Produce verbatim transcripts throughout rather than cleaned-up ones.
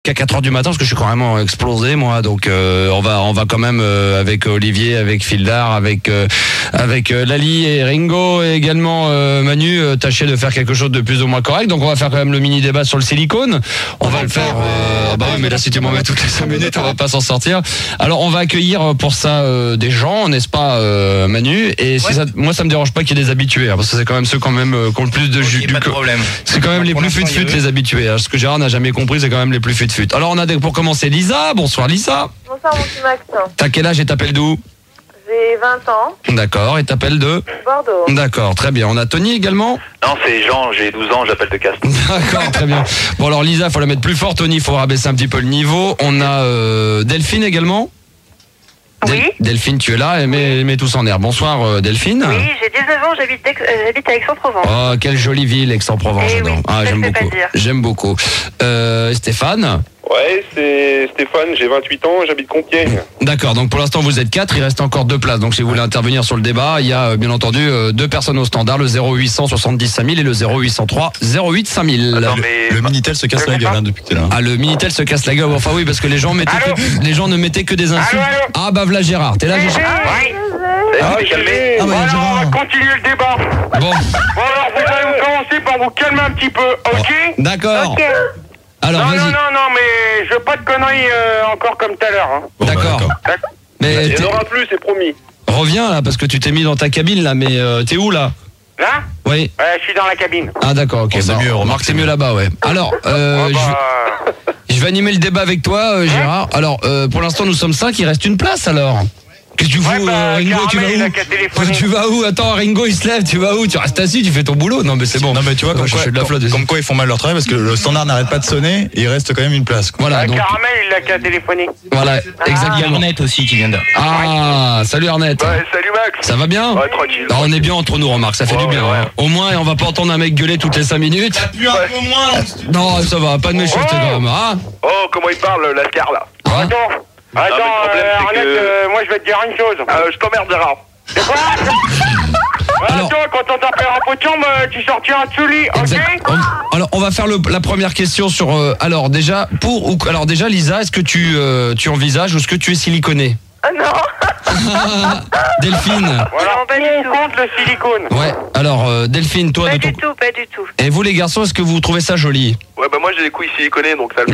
Qu'à quatre heures du matin parce que je suis quand même explosé moi, donc euh, on va on va quand même euh, avec Olivier, avec Fildar, avec euh, avec euh, Lali et Ringo et également euh, Manu euh, tâcher de faire quelque chose de plus ou moins correct. Donc on va faire quand même le mini débat sur le silicone. On, on va le faire euh, bah oui, mais là si tu m'en mets toutes les cinq minutes, on va pas s'en sortir. Alors on va accueillir pour ça euh, des gens, n'est-ce pas euh, Manu, et si ouais. ça, moi ça me dérange pas qu'il y ait des habitués hein, parce que c'est quand même ceux quand même euh, qui ont le plus de jus. Pas de problème. C'est quand même les plus fut-fut les habitués. Hein. Ce que Gérard n'a jamais compris, c'est quand même les plus fut-fut. Alors on a des, pour commencer Lisa. Bonsoir Lisa. Bonsoir mon petit Max. T'as quel âge et t'appelles d'où? J'ai vingt ans. D'accord, et t'appelles de Bordeaux. D'accord, très bien. On a Tony également? Non, c'est Jean, j'ai douze ans, j'appelle de Castres. D'accord, très bien. Bon alors Lisa, faut la mettre plus fort, Tony, faut rabaisser un petit peu le niveau. On a euh, Delphine également? Oui. Del- Delphine, tu es là, et mets, mets tous en air. Bonsoir euh, Delphine. Oui, j'ai dix-neuf ans, j'habite, Dex- euh, j'habite à Aix-en-Provence. Oh, quelle jolie ville, Aix-en-Provence, Eh j'adore. oui, Ah, ça j'aime se fait beaucoup. pas dire. J'aime beaucoup. Euh, Stéphane? Ouais, c'est Stéphane, j'ai vingt-huit ans, j'habite Compiègne. D'accord, donc pour l'instant vous êtes quatre, il reste encore deux places. Donc si vous voulez intervenir sur le débat, il y a euh, bien entendu euh, deux personnes au standard, le zéro huit cent soixante-dix cinq mille et le zéro huit cent trois zéro huit cinq mille. Attends, mais... Le Minitel se casse la gueule hein, depuis que t'es là. Ah, le Minitel se casse la gueule. Enfin oui, parce que les gens mettaient que, les gens ne mettaient que des insultes. Allô, allô. Ah bah voilà Gérard, t'es là Gérard? Oui. Ah, Ah, calmé. Ah, bah, Voilà, on Gérard. va continuer le débat. Bon, Bon, alors, vous allez vous commencer par vous calmer un petit peu, ok? d'accord. Ok. Alors Non, non, vas-y. non, non, mais je veux pas de conneries euh, encore comme tout à l'heure. Hein. Bon, bah, D'accord. D'accord. Mais Il n'y t'es- en aura plus, c'est promis. reviens là parce que tu t'es mis dans ta cabine là, mais euh, t'es où là? Là? Oui. Ouais, je suis dans la cabine. Ah d'accord, ok. Oh, c'est Bon, mieux, remarque, remarque, c'est mieux là-bas, ouais. Alors, euh, Oh, je, bah, je vais animer le débat avec toi, euh, Gérard. Alors, euh, pour l'instant, nous sommes cinq, il reste une place alors. Qu'est-ce que tu Ouais, fous, bah, euh, Ringo, tu vas Caramel, il a où? qu'à téléphoner. Tu vas où? Attends, Ringo, il se lève, tu vas où? Tu restes assis, tu fais ton boulot? Non, mais c'est bon. Non mais tu vois On va comme quoi, chercher de la flotte, comme, vas-y. comme quoi ils font mal leur travail parce que le standard n'arrête pas de sonner et il reste quand même une place. Quoi. Voilà, euh, donc, Caramel, il a qu'à téléphoner. voilà, exactement. Arnett aussi qui vient de. Ah, salut Arnett. Ouais, salut Max. Ça va bien? Ouais, tranquille. Alors, on est bien entre nous, remarque, ça fait Ouais, du bien. ouais, hein. Au moins, on va pas entendre un mec gueuler toutes les cinq minutes. Plus un peu moins. Non, ça va, pas de méchanceté Oh. quand même. Ah, Oh, comment il parle, Lascar, là. ah. Attends, attends, mais le problème, euh, c'est Arnett, que- euh, moi je vais te dire une chose. Euh, je t'emmerde, Gérard. C'est quoi? Alors- Attends, quand on t'appelle un pot de chambre, euh, tu sortiras de sous lit, ok? Exact. On- Alors, on va faire le, la première question sur. euh, alors déjà, pour ou alors déjà, Lisa, est-ce que tu euh, tu envisages ou est-ce que tu es siliconé? Ah non. Delphine. Voilà, Non, pas du on tout. compte le silicone. Ouais. Alors, euh, Delphine, toi Pas de ton. du tout, pas du tout. Et vous les garçons, est-ce que vous trouvez ça joli? Ouais, bah moi j'ai des couilles siliconées, donc ça le Ouais,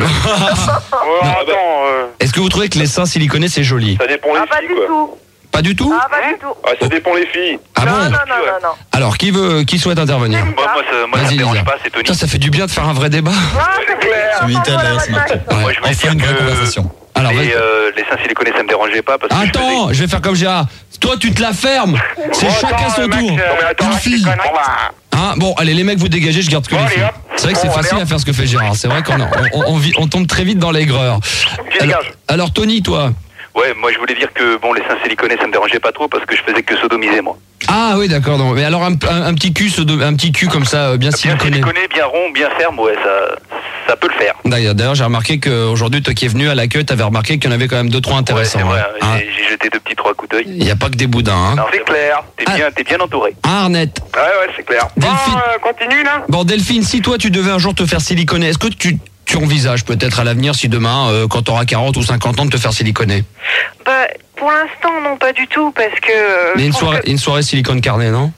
attends, euh, Est-ce que vous trouvez que les seins siliconés c'est joli? Ça dépend les Ah, pas filles, du quoi. tout. Pas du tout? Ah, pas du tout. Ah, ça dépend les filles. Ah non, bon? non, non, non, non. Alors, qui veut, qui souhaite intervenir? Moi, moi, ça, moi, ça Vas-y, me dérange Lisa. pas, c'est Tony. Putain, ça fait du bien de faire un vrai débat. Ah, c'est clair. Ce Minitel Voilà, là, voilà, ce matin. voilà. Moi, je voulais Enfin dire une vraie que conversation. Alors, vas-y. les, euh, les seins siliconés, ça me dérangeait pas parce que je faisais- Attends, je vais faire comme Gérard. Toi, tu te la fermes. C'est bon, chacun attends, son euh, Max, tour. euh, Non, mais attends, arrête une tes fille. conneries. Bon, bah, Hein, bon, allez, les mecs, vous dégagez, je garde que Bon, les allez, filles. hop. C'est vrai que c'est Bon, allez, facile hop. à faire ce que fait Gérard. C'est vrai qu'on a- on, on, vit- on tombe très vite dans l'aigreur. tu Alors, dégages. alors, Tony, toi. Ouais, moi je voulais dire que bon, les seins siliconés, ça me dérangeait pas trop parce que je faisais que sodomiser moi. Ah oui, d'accord. non. Mais alors un, un- un petit cul, ce- un petit cul comme ça, euh, bien Bien siliconé. siliconé, bien rond, bien ferme, ouais, ça, ça peut le faire. D'ailleurs, d'ailleurs, j'ai remarqué qu'aujourd'hui, toi qui es venu à l'accueil, t'avais remarqué qu'il y en avait quand même deux trois Ouais, intéressants. c'est vrai, hein. Hein. j'ai j'ai jeté deux petits trois coups d'œil. Il n'y a pas que des boudins. Hein. Non, c'est clair, t'es Ah. bien, t'es bien entouré. Ah, Arnett. Ouais, ouais, c'est clair. Bon, Delphine. euh, continue là. Bon, Delphine, si toi tu devais un jour te faire siliconer, est-ce que tu, tu envisages peut-être à l'avenir, si demain, euh, quand tu auras quarante ou cinquante ans, de te faire siliconer? Bah, pour l'instant, non, pas du tout, parce que... euh, Mais je une trouve soirée, que- une soirée silicone carnet, non?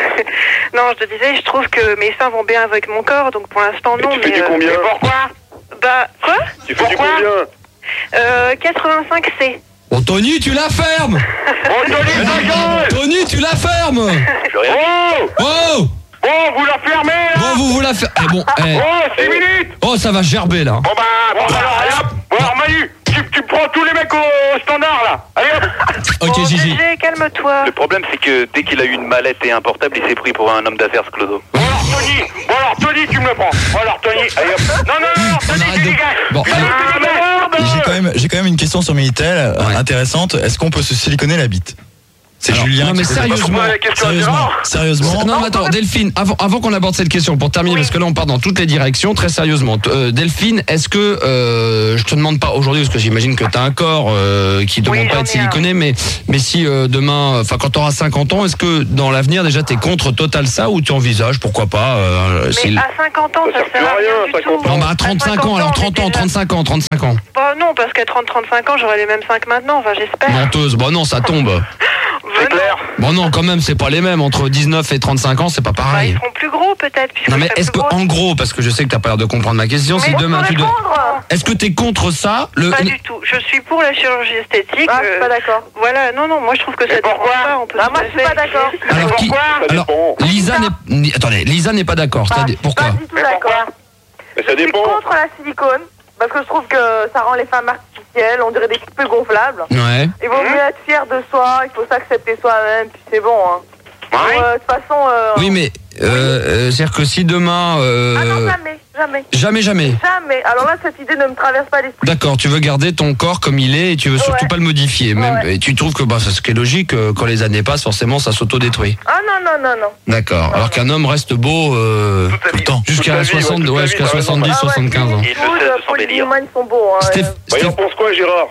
Non, je te disais, je trouve que mes seins vont bien avec mon corps, donc pour l'instant, Et non. tu fais mais, du euh, combien? Et pourquoi? Bah, quoi? Tu fais du Pourquoi combien? Euh, quatre-vingt-cinq C. Oh, Tony, tu la fermes! Oh, Tony, ta gueule! Tony, tu la fermes! Je rien dit. Oh! Oh! Bon, vous la fermez là! Bon, vous vous la fermez. Eh bon, eh. Oh, six minutes! Oh, ça va gerber là. Bon bah, bon, alors, allez hop! Bon, alors Manu, tu, tu prends tous les mecs au, au standard là! Allez hop! Ok, Bon, Gigi. G G, calme-toi. Le problème, c'est que dès qu'il a eu une mallette et un portable, il s'est pris pour un homme d'affaires, ce clodo. Bon alors Tony! Bon alors Tony, tu me le prends! Bon alors Tony, allez hop! Non, non, non, Tony, arrête tu de- dégages! Bon, Tony, allez. tu dégages! J'ai quand même, j'ai quand même une question sur Minitel euh, Ouais. intéressante. Est-ce qu'on peut se siliconer la bite? C'est Alors, Julien non, qui mais pose la sérieusement, question. la question à Sérieusement, Gérard. sérieusement. Non, mais attends, Delphine, avant, avant qu'on aborde cette question, pour terminer, Oui. parce que là on part dans toutes les directions, très sérieusement. Euh, Delphine, est-ce que, euh, je te demande pas aujourd'hui, parce que j'imagine que tu as un corps euh, qui ne demande Oui, pas j'en être ai siliconé, mais, mais si euh, demain, enfin quand tu auras cinquante ans, est-ce que dans l'avenir déjà tu es contre total ça ou tu envisages, pourquoi pas euh, Mais si- à cinquante ans, Ça ça sert sert à plus à rien rien, du cinquante tout. Non, bah à À trente-cinq cinquante ans, alors on trente était ans, là. trente-cinq ans, trente-cinq ans. Bah non, parce qu'à trente trente-cinq ans, j'aurai les mêmes cinq maintenant, enfin j'espère. Menteuse, bon non, ça tombe. C'est clair. Bon non, quand même, c'est pas les mêmes. Entre dix-neuf et trente-cinq ans, c'est pas Bah, pareil. ils seront plus gros peut-être. puisque Non mais je serai est-ce que, plus grosse. en gros, parce que je sais que t'as pas l'air de comprendre ma question, Mais si on demain peut tu de... répondre. Est-ce que t'es contre ça le... Pas du tout. Je suis pour la chirurgie esthétique. Ah, je suis pas d'accord. Voilà, non, non, moi je trouve que ça Et pourquoi dérange pas. On peut Ah, tout moi, à je suis fait pas d'accord. essayer. Alors, qui... pourquoi Ça Alors, dépend. Lisa n'est... ni- Attendez, Lisa n'est pas d'accord. Ah, C'est-à-dire- je suis Pourquoi pas du tout Mais d'accord. Mais ça Je suis dépend. contre la silicone parce que je trouve que ça rend les femmes artificielles, on dirait des peu gonflables. Ouais. Il vaut mieux être fier de soi, il faut s'accepter soi-même, puis c'est bon. Hein. Ouais. Bon, euh, de toute façon. Euh... Oui, mais euh, euh, c'est-à-dire que si demain... euh, Ah non, jamais, jamais. Jamais, jamais. Jamais. Alors là, cette idée ne me traverse pas l'esprit. D'accord, tu veux garder ton corps comme il est et tu veux surtout Ouais. pas le modifier. Même, Ouais. Et tu trouves que bah, c'est ce qui est logique, euh, quand les années passent, forcément, ça s'autodétruit. Ah non, non, non, non. D'accord. Alors qu'un homme reste beau euh, Toute sa Tout le vie. temps. jusqu'à Toute sa vie, soixante, ouais, toute ouais, sa jusqu'à vie, t'as raison. soixante-dix, Ah ouais, soixante-quinze ans. Il le sait de son Paul délire. Newman, ils sont beaux. Hein, Stéph- euh. Bah, il en Stéph- pense quoi, Gérard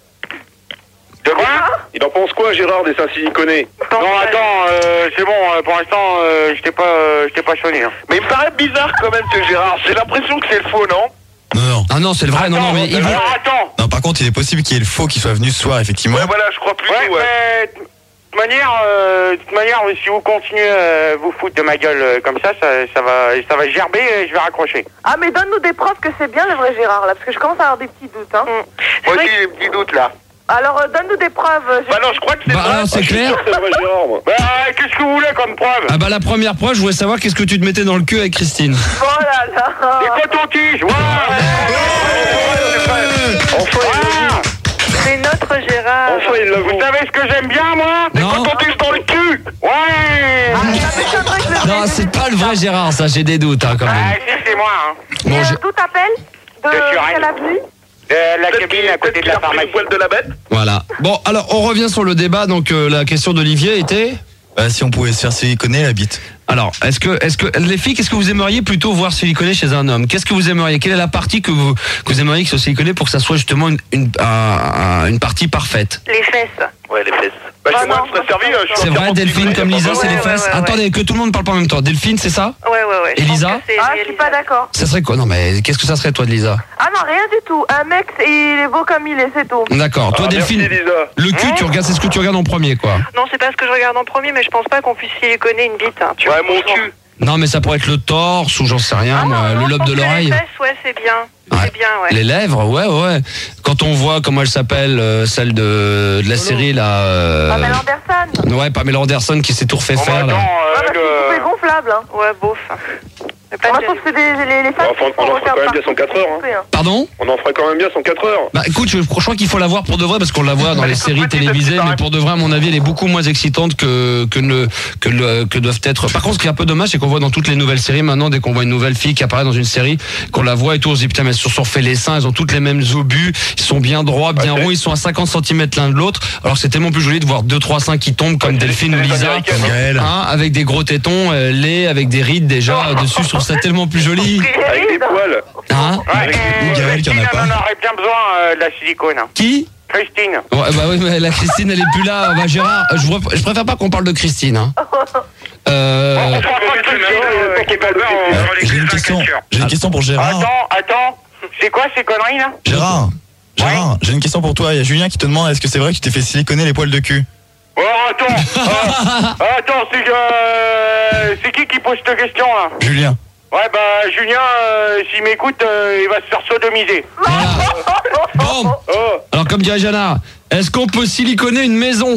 De quoi Il en pense quoi, Gérard, des seins siliconés? Non, attends, euh, c'est bon, euh, pour l'instant, euh, je t'ai pas, euh, je t'ai pas sonné. Hein. Mais il me paraît bizarre quand même, ce Gérard. J'ai l'impression que c'est le faux, non? Non, non. Ah non, c'est le vrai. Non, non, mais il veut- Alors, attends. Non, par contre, il est possible qu'il y ait le faux qui soit venu ce soir, effectivement. Ouais, voilà, je crois plutôt, Ouais, ouais. mais de toute manière, euh, de toute manière, si vous continuez à vous foutre de ma gueule euh, comme ça, ça, ça va, ça va gerber et je vais raccrocher. Ah, mais donne-nous des preuves que c'est bien le vrai Gérard, là, parce que je commence à avoir des petits doutes. Hein. C'est Moi vrai aussi, j'ai des petits doutes là. Alors, euh, donne-nous des preuves. euh, Bah non, je crois que c'est Bah, vrai. alors, c'est Ah, je suis clair. sûr que c'est le vrai Gérard, moi. Bah, qu'est-ce que vous voulez comme preuve? Ah bah la première preuve, je voulais savoir qu'est-ce que tu te mettais dans le cul avec Christine. Oh là là. Des cotons-tiges, ouais. Enfin, Ah, C'est notre Gérard. enfin, il l'avoue. vous savez ce que j'aime bien, moi? Des Non. cotons-tiges dans le cul. Ouais. Ah, ça m'étonnerait que le Non, vrai c'est pas le vrai Gérard, ça, j'ai des doutes hein, quand Ah, même. si, c'est moi, hein. Bon, Et, je- euh, d'où t'appelles De De Suresnes. quelle avenue De la Peut-être cabine qu'il- à côté peut-être de qu'il la a pris pharmacie. le poil de la bête. Voilà. Bon, alors on revient sur le débat. Donc euh, la question d'Olivier était. Bah, si on pouvait se faire siliconer la bite. Alors, est-ce que, est-ce que les filles, qu'est-ce que vous aimeriez plutôt voir siliconé chez un homme? Qu'est-ce que vous aimeriez? Quelle est la partie que vous, que vous aimeriez que soit siliconé pour que ça soit justement une, une, un- un- une partie parfaite? Les fesses. Ouais, les fesses. Bah, Ah chez moi, non, je serais servi. hein, je suis C'est vrai, entièrement Delphine, siliconé, comme y a Lisa, pas c'est besoin. les ouais, fesses. ouais, ouais. Attendez, que tout le monde parle pas en même temps. Delphine, c'est ça? Ouais, ouais, ouais. Et je pense Lisa que c'est Ah, je suis pas réalisable. d'accord. Ça serait quoi? Non, mais qu'est-ce que ça serait toi de Lisa? Ah non, rien du tout. Un mec, il est beau comme il est, c'est tout. D'accord. Toi, Ah, Delphine, merci, Lisa. le cul, tu regardes, c'est ce que tu regardes en premier, quoi. Non, c'est pas ce que je regarde en premier, mais je pense pas qu'on puisse siliconer une bite. Hein, tu Ouais, vois, mon franchement. cul. Non, mais ça pourrait être le torse ou j'en sais rien, Ah, moi, non, non, le je lobe pense de que l'oreille. Les fesses, ouais, c'est bien. Ouais. C'est bien, ouais. Les lèvres, ouais, ouais. Quand on voit comment elle s'appelle, euh, celle de, de la série là. euh, Pamela Anderson. Ouais, Pamela Anderson qui s'est tout refait Bon, bah, faire attends, là. euh, Ah, bah, c'est le- coupé gonflable. Hein. Ouais, bof. Mais pas Moi, de je trouve que c'est des, les, les femmes Enfin, qui on en font fera quand même bien son quatre heures, hein. coupé, hein. Pardon? On en ferait quand même bien son quatre heures. Bah écoute, je, je crois qu'il faut la voir pour de vrai parce qu'on la voit dans les séries télévisées, mais pour de vrai, à mon avis, elle est beaucoup moins excitante que que ne que le que doivent être. Par contre, ce qui est un peu dommage, c'est qu'on voit dans toutes les nouvelles séries maintenant, dès qu'on voit une nouvelle fille qui apparaît dans une série, qu'on la voit et tout, on se dit putain, mais elles se sont refait les seins, elles ont toutes les mêmes obus, ils sont bien droits, bien Ouais, ronds, ils sont à cinquante centimètres l'un de l'autre. Alors que c'est tellement plus joli de voir deux trois seins qui tombent comme Ouais, c'est- Delphine c'est ou les Lisa. Américaines, Comme Gaël. Hein, avec des gros tétons, euh, laids, avec des rides déjà euh, dessus, je trouve ça tellement plus joli. Avec des poils. Hein? Ouais, Avec et des Gaël qui en a Christine, pas. elle en aurait bien besoin euh, de la silicone. hein. Qui? Christine. Ouais, bah oui, mais la Christine, elle est plus là. Bah, Gérard, je, vois- je préfère pas qu'on parle de Christine. Hein. Euh, On prend pas de Christine, euh, qui est pas Euh, sur les J'ai une culs question. cinq J'ai une question pour Gérard. Attends, attends. C'est quoi ces conneries là? Gérard. Gérard, j'ai une question pour toi. Il y a Julien qui te demande est-ce que c'est vrai que tu t'es fait siliconer les poils de cul? Oh, attends. euh, attends, c'est euh, c'est qui qui pose cette question là? Julien. Ouais, bah, Julien, euh, s'il m'écoute, euh, il va se faire sodomiser. bon, Oh, alors comme dirait Jana, est-ce qu'on peut siliconer une maison?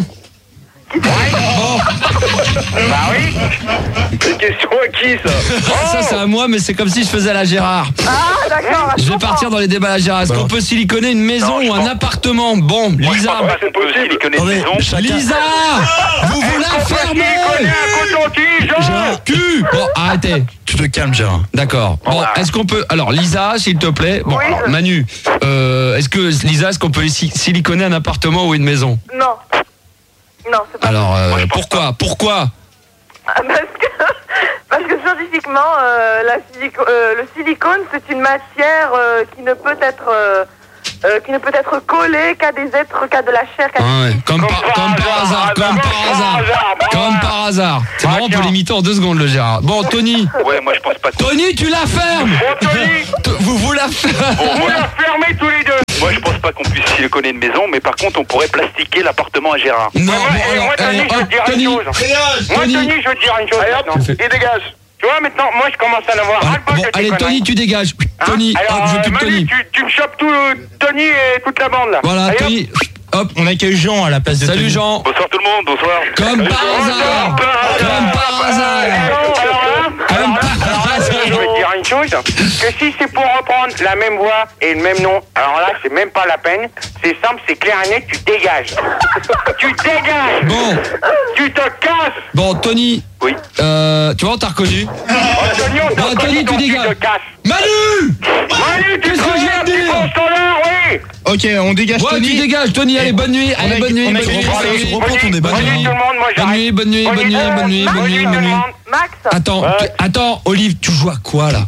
Bah oui. une question à qui, ça? Ça, c'est à moi, mais c'est comme si je faisais à la Gérard. Ah, d'accord. Je vais partir dans les débats à la Gérard. Est-ce Bon. qu'on peut siliconer une maison Non, je ou un pense- appartement? Bon, Moi, je Lisa. pense pas qu'on peut possible. siliconner une Attendez, maison. chacun- Lisa, vous vous la On peut fermez. siliconner un coton-tige. Gérard, cul. Bon, arrêtez. Tu te calmes, Gérard. D'accord. Bon, Voilà. est-ce qu'on peut... Alors, Lisa, s'il te plaît. Bon, Oui, alors, je- Manu, euh, est-ce que, Lisa, est-ce qu'on peut si- siliconer un appartement ou une maison? Non. Non, c'est pas Alors, euh, Moi, je pense pourquoi Pourquoi Ah, Parce que, parce que scientifiquement, euh, la silico- euh, le silicone, c'est une matière euh, qui ne peut être euh, euh, qui ne peut être collée qu'à des êtres, qu'à de la chair, qu'à Ah des ouais, comme, par, comme par hasard, comme par hasard, comme par hasard. C'est marrant, on peut l'imiter en deux secondes, le Gérard. Bon, Tony. Ouais, moi je pense pas que... Tony, tu la fermes. Bon, Tony, T- Vous vous la fermez. vous la fermez tous les deux. Moi je pense pas qu'on puisse siliconer une maison, mais par contre on pourrait plastiquer l'appartement à Gérard. Non, moi, bon, et alors, moi, Tony, allez, je veux hop, te dire Tony. une chose. Moi, Tony. Tony, je veux te dire une chose. Allez hop, maintenant. il dégage. Tu vois, maintenant, moi, je commence à en avoir Ah, ras-le-bol bon, de tes allez, conneries. Tony, tu dégages. Hein Tony, Alors, hop, je veux plus de Manu, Tony. tu, tu me chopes tout, Tony et toute la bande, là. Voilà, Allez, hop. Tony. Hop. On accueille Jean à la place de Salut Tony. Jean. Bonsoir tout le monde, bonsoir. Comme par hasard. Comme par hasard. Alors, alors là, Comme alors là, par alors là, hasard. je vais te dire une chose, que si c'est pour reprendre la même voix et le même nom, alors là, c'est même pas la peine. C'est simple, c'est clair et net, tu dégages. Tu dégages. Bon, Tu te casses. bon, Tony. Oui. Euh, tu vois, on t'a reconnu. Antonio, Bon, t'as Tony, connu, tu donc tu dégages. te casses. Manu. Manu, tu Qu'est-ce que connais je viens un de petit dire peu standard, oui. Ok, on dégage Ouais, tu Tony. dégages, Tony. Allez, bonne nuit. Allez, a- bonne nuit. on a- Bonne nuit. on bonne a- nuit. on reprend ton débat. Bonne nuit tout le monde, moi Bonne j'arrête. nuit, bonne nuit, bonne nuit, bonne nuit, bonne nuit, tout bonne le nuit. monde. Max. Attends, Ouais. tu- attends, Olive, tu joues à quoi là?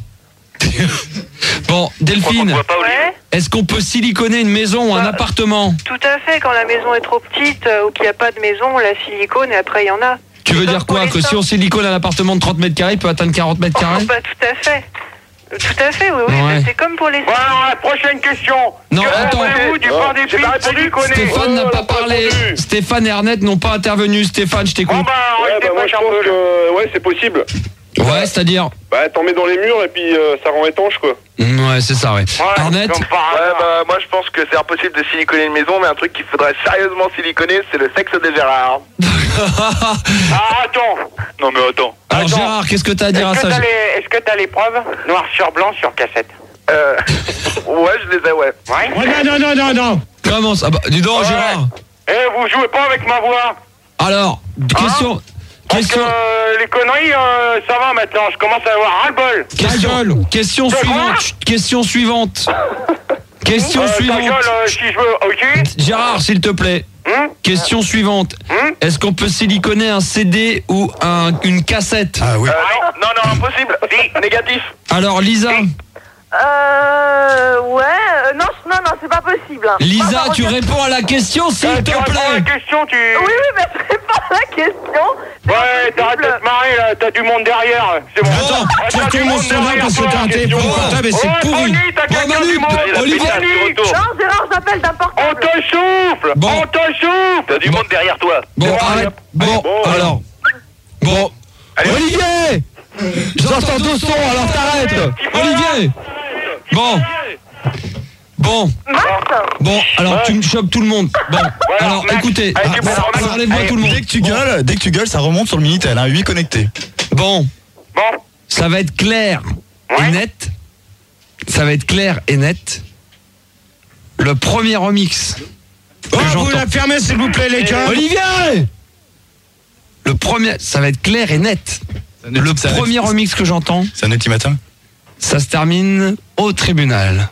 Bon, Je crois qu'on ne Delphine, voit pas Olivier. Ouais, est-ce qu'on peut siliconer une maison ou un Bah, appartement? tout à fait. Quand la maison est trop petite euh, ou qu'il n'y a pas de maison, la silicone et après il y en a. Tu veux Comme dire pour quoi? les Que si seins. on silicone un appartement de trente mètres carrés, il peut atteindre quarante mètres Oh, carrés? bah, tout à fait. Tout à fait, oui, oui. Ouais. bah, c'est comme pour les Bon, alors, la prochaine question. Non, Que attends. pensez-vous du Oh, pain des j'ai pas filles répondu. siliconées? Stéphane n'a Oh, pas on a pas parlé. entendu. Stéphane et Arnett n'ont pas intervenu. Stéphane, je Bon, t'écoute. bah, Ouais, arrêtez bah moi pas je un pense peu, là. que ouais, c'est possible. Ouais, c'est-à-dire. Bah t'en mets dans les murs et puis euh, ça rend étanche quoi. Ouais, c'est ça, ouais. Ouais, Arnett. comme par Ouais, hasard. bah moi je pense que c'est impossible de siliconer une maison, mais un truc qu'il faudrait sérieusement siliconer, c'est le sexe de Gérard. Ah, attends. Non mais attends. Alors Attends. Gérard, qu'est-ce que t'as à dire à Est-ce que ça? t'as les, est-ce que t'as les preuves noir sur blanc sur cassette? Euh... ouais, je les ai, ouais. Ouais. non, non, non, non. Comment ça? Ah bah, dis donc, Ouais. Gérard. Eh, vous jouez pas avec ma voix. Alors, question. Parce Question. que euh, les conneries, euh, ça va maintenant. Je commence à avoir ras-le-bol. Question, question De quoi? suivante. Question suivante. Question Euh, ta suivante. gueule, euh, si je veux, ok? Gérard, s'il te plaît. Hum? Question suivante. Hum? Est-ce qu'on peut siliconer un C D ou un, une cassette? Ah oui. Euh, non, non, non, impossible. Si, négatif. Alors, Lisa. Euh, ouais, euh, non, je- non, non, c'est pas possible. hein. Lisa, Enfin, tu regarde- réponds à la question, s'il Euh, te tu réponds à la plaît. question, tu... Oui, oui, mais je réponds à la question. C'est Ouais, t'arrêtes de impossible. te marrer, là. T'as du monde derrière. C'est bon. Attends, Ah, tu t'as retournes du mon monde standard derrière, parce que toi, t'as un la téléphone question. portable et c'est Oh, pourri. Tony, t'as Bon, quelqu'un Manu, du monde. Il a Olivier. pété un petit Tony. retour. Non, Gérard, j'appelle d'un On portable. te souffle. Bon. On te souffle. T'as du monde derrière toi. Bon, Bon, arrête. Bon, bon, alors. Bon. Olivier, j'entends deux sons, alors t'arrêtes. Olivier. Bon. Bon. Max, Bon, alors tu me chopes tout le monde. Bon, alors Max, écoutez, allez, ah, tu me ça- Max, ça enlève-moi allez, tout le monde. Dès que tu gueules, dès que tu gueules, ça remonte sur le Minitel, hein, huit connectés. Bon, Bon. ça va être clair et Ouais. net. Ça va être clair et net. Le premier remix que Oh, vous j'entends. la fermez s'il vous plaît les gars. Olivier. Le premier, ça va être clair et net. Le Ça- premier remix que j'entends, C'est un petit matin. ça se termine au tribunal.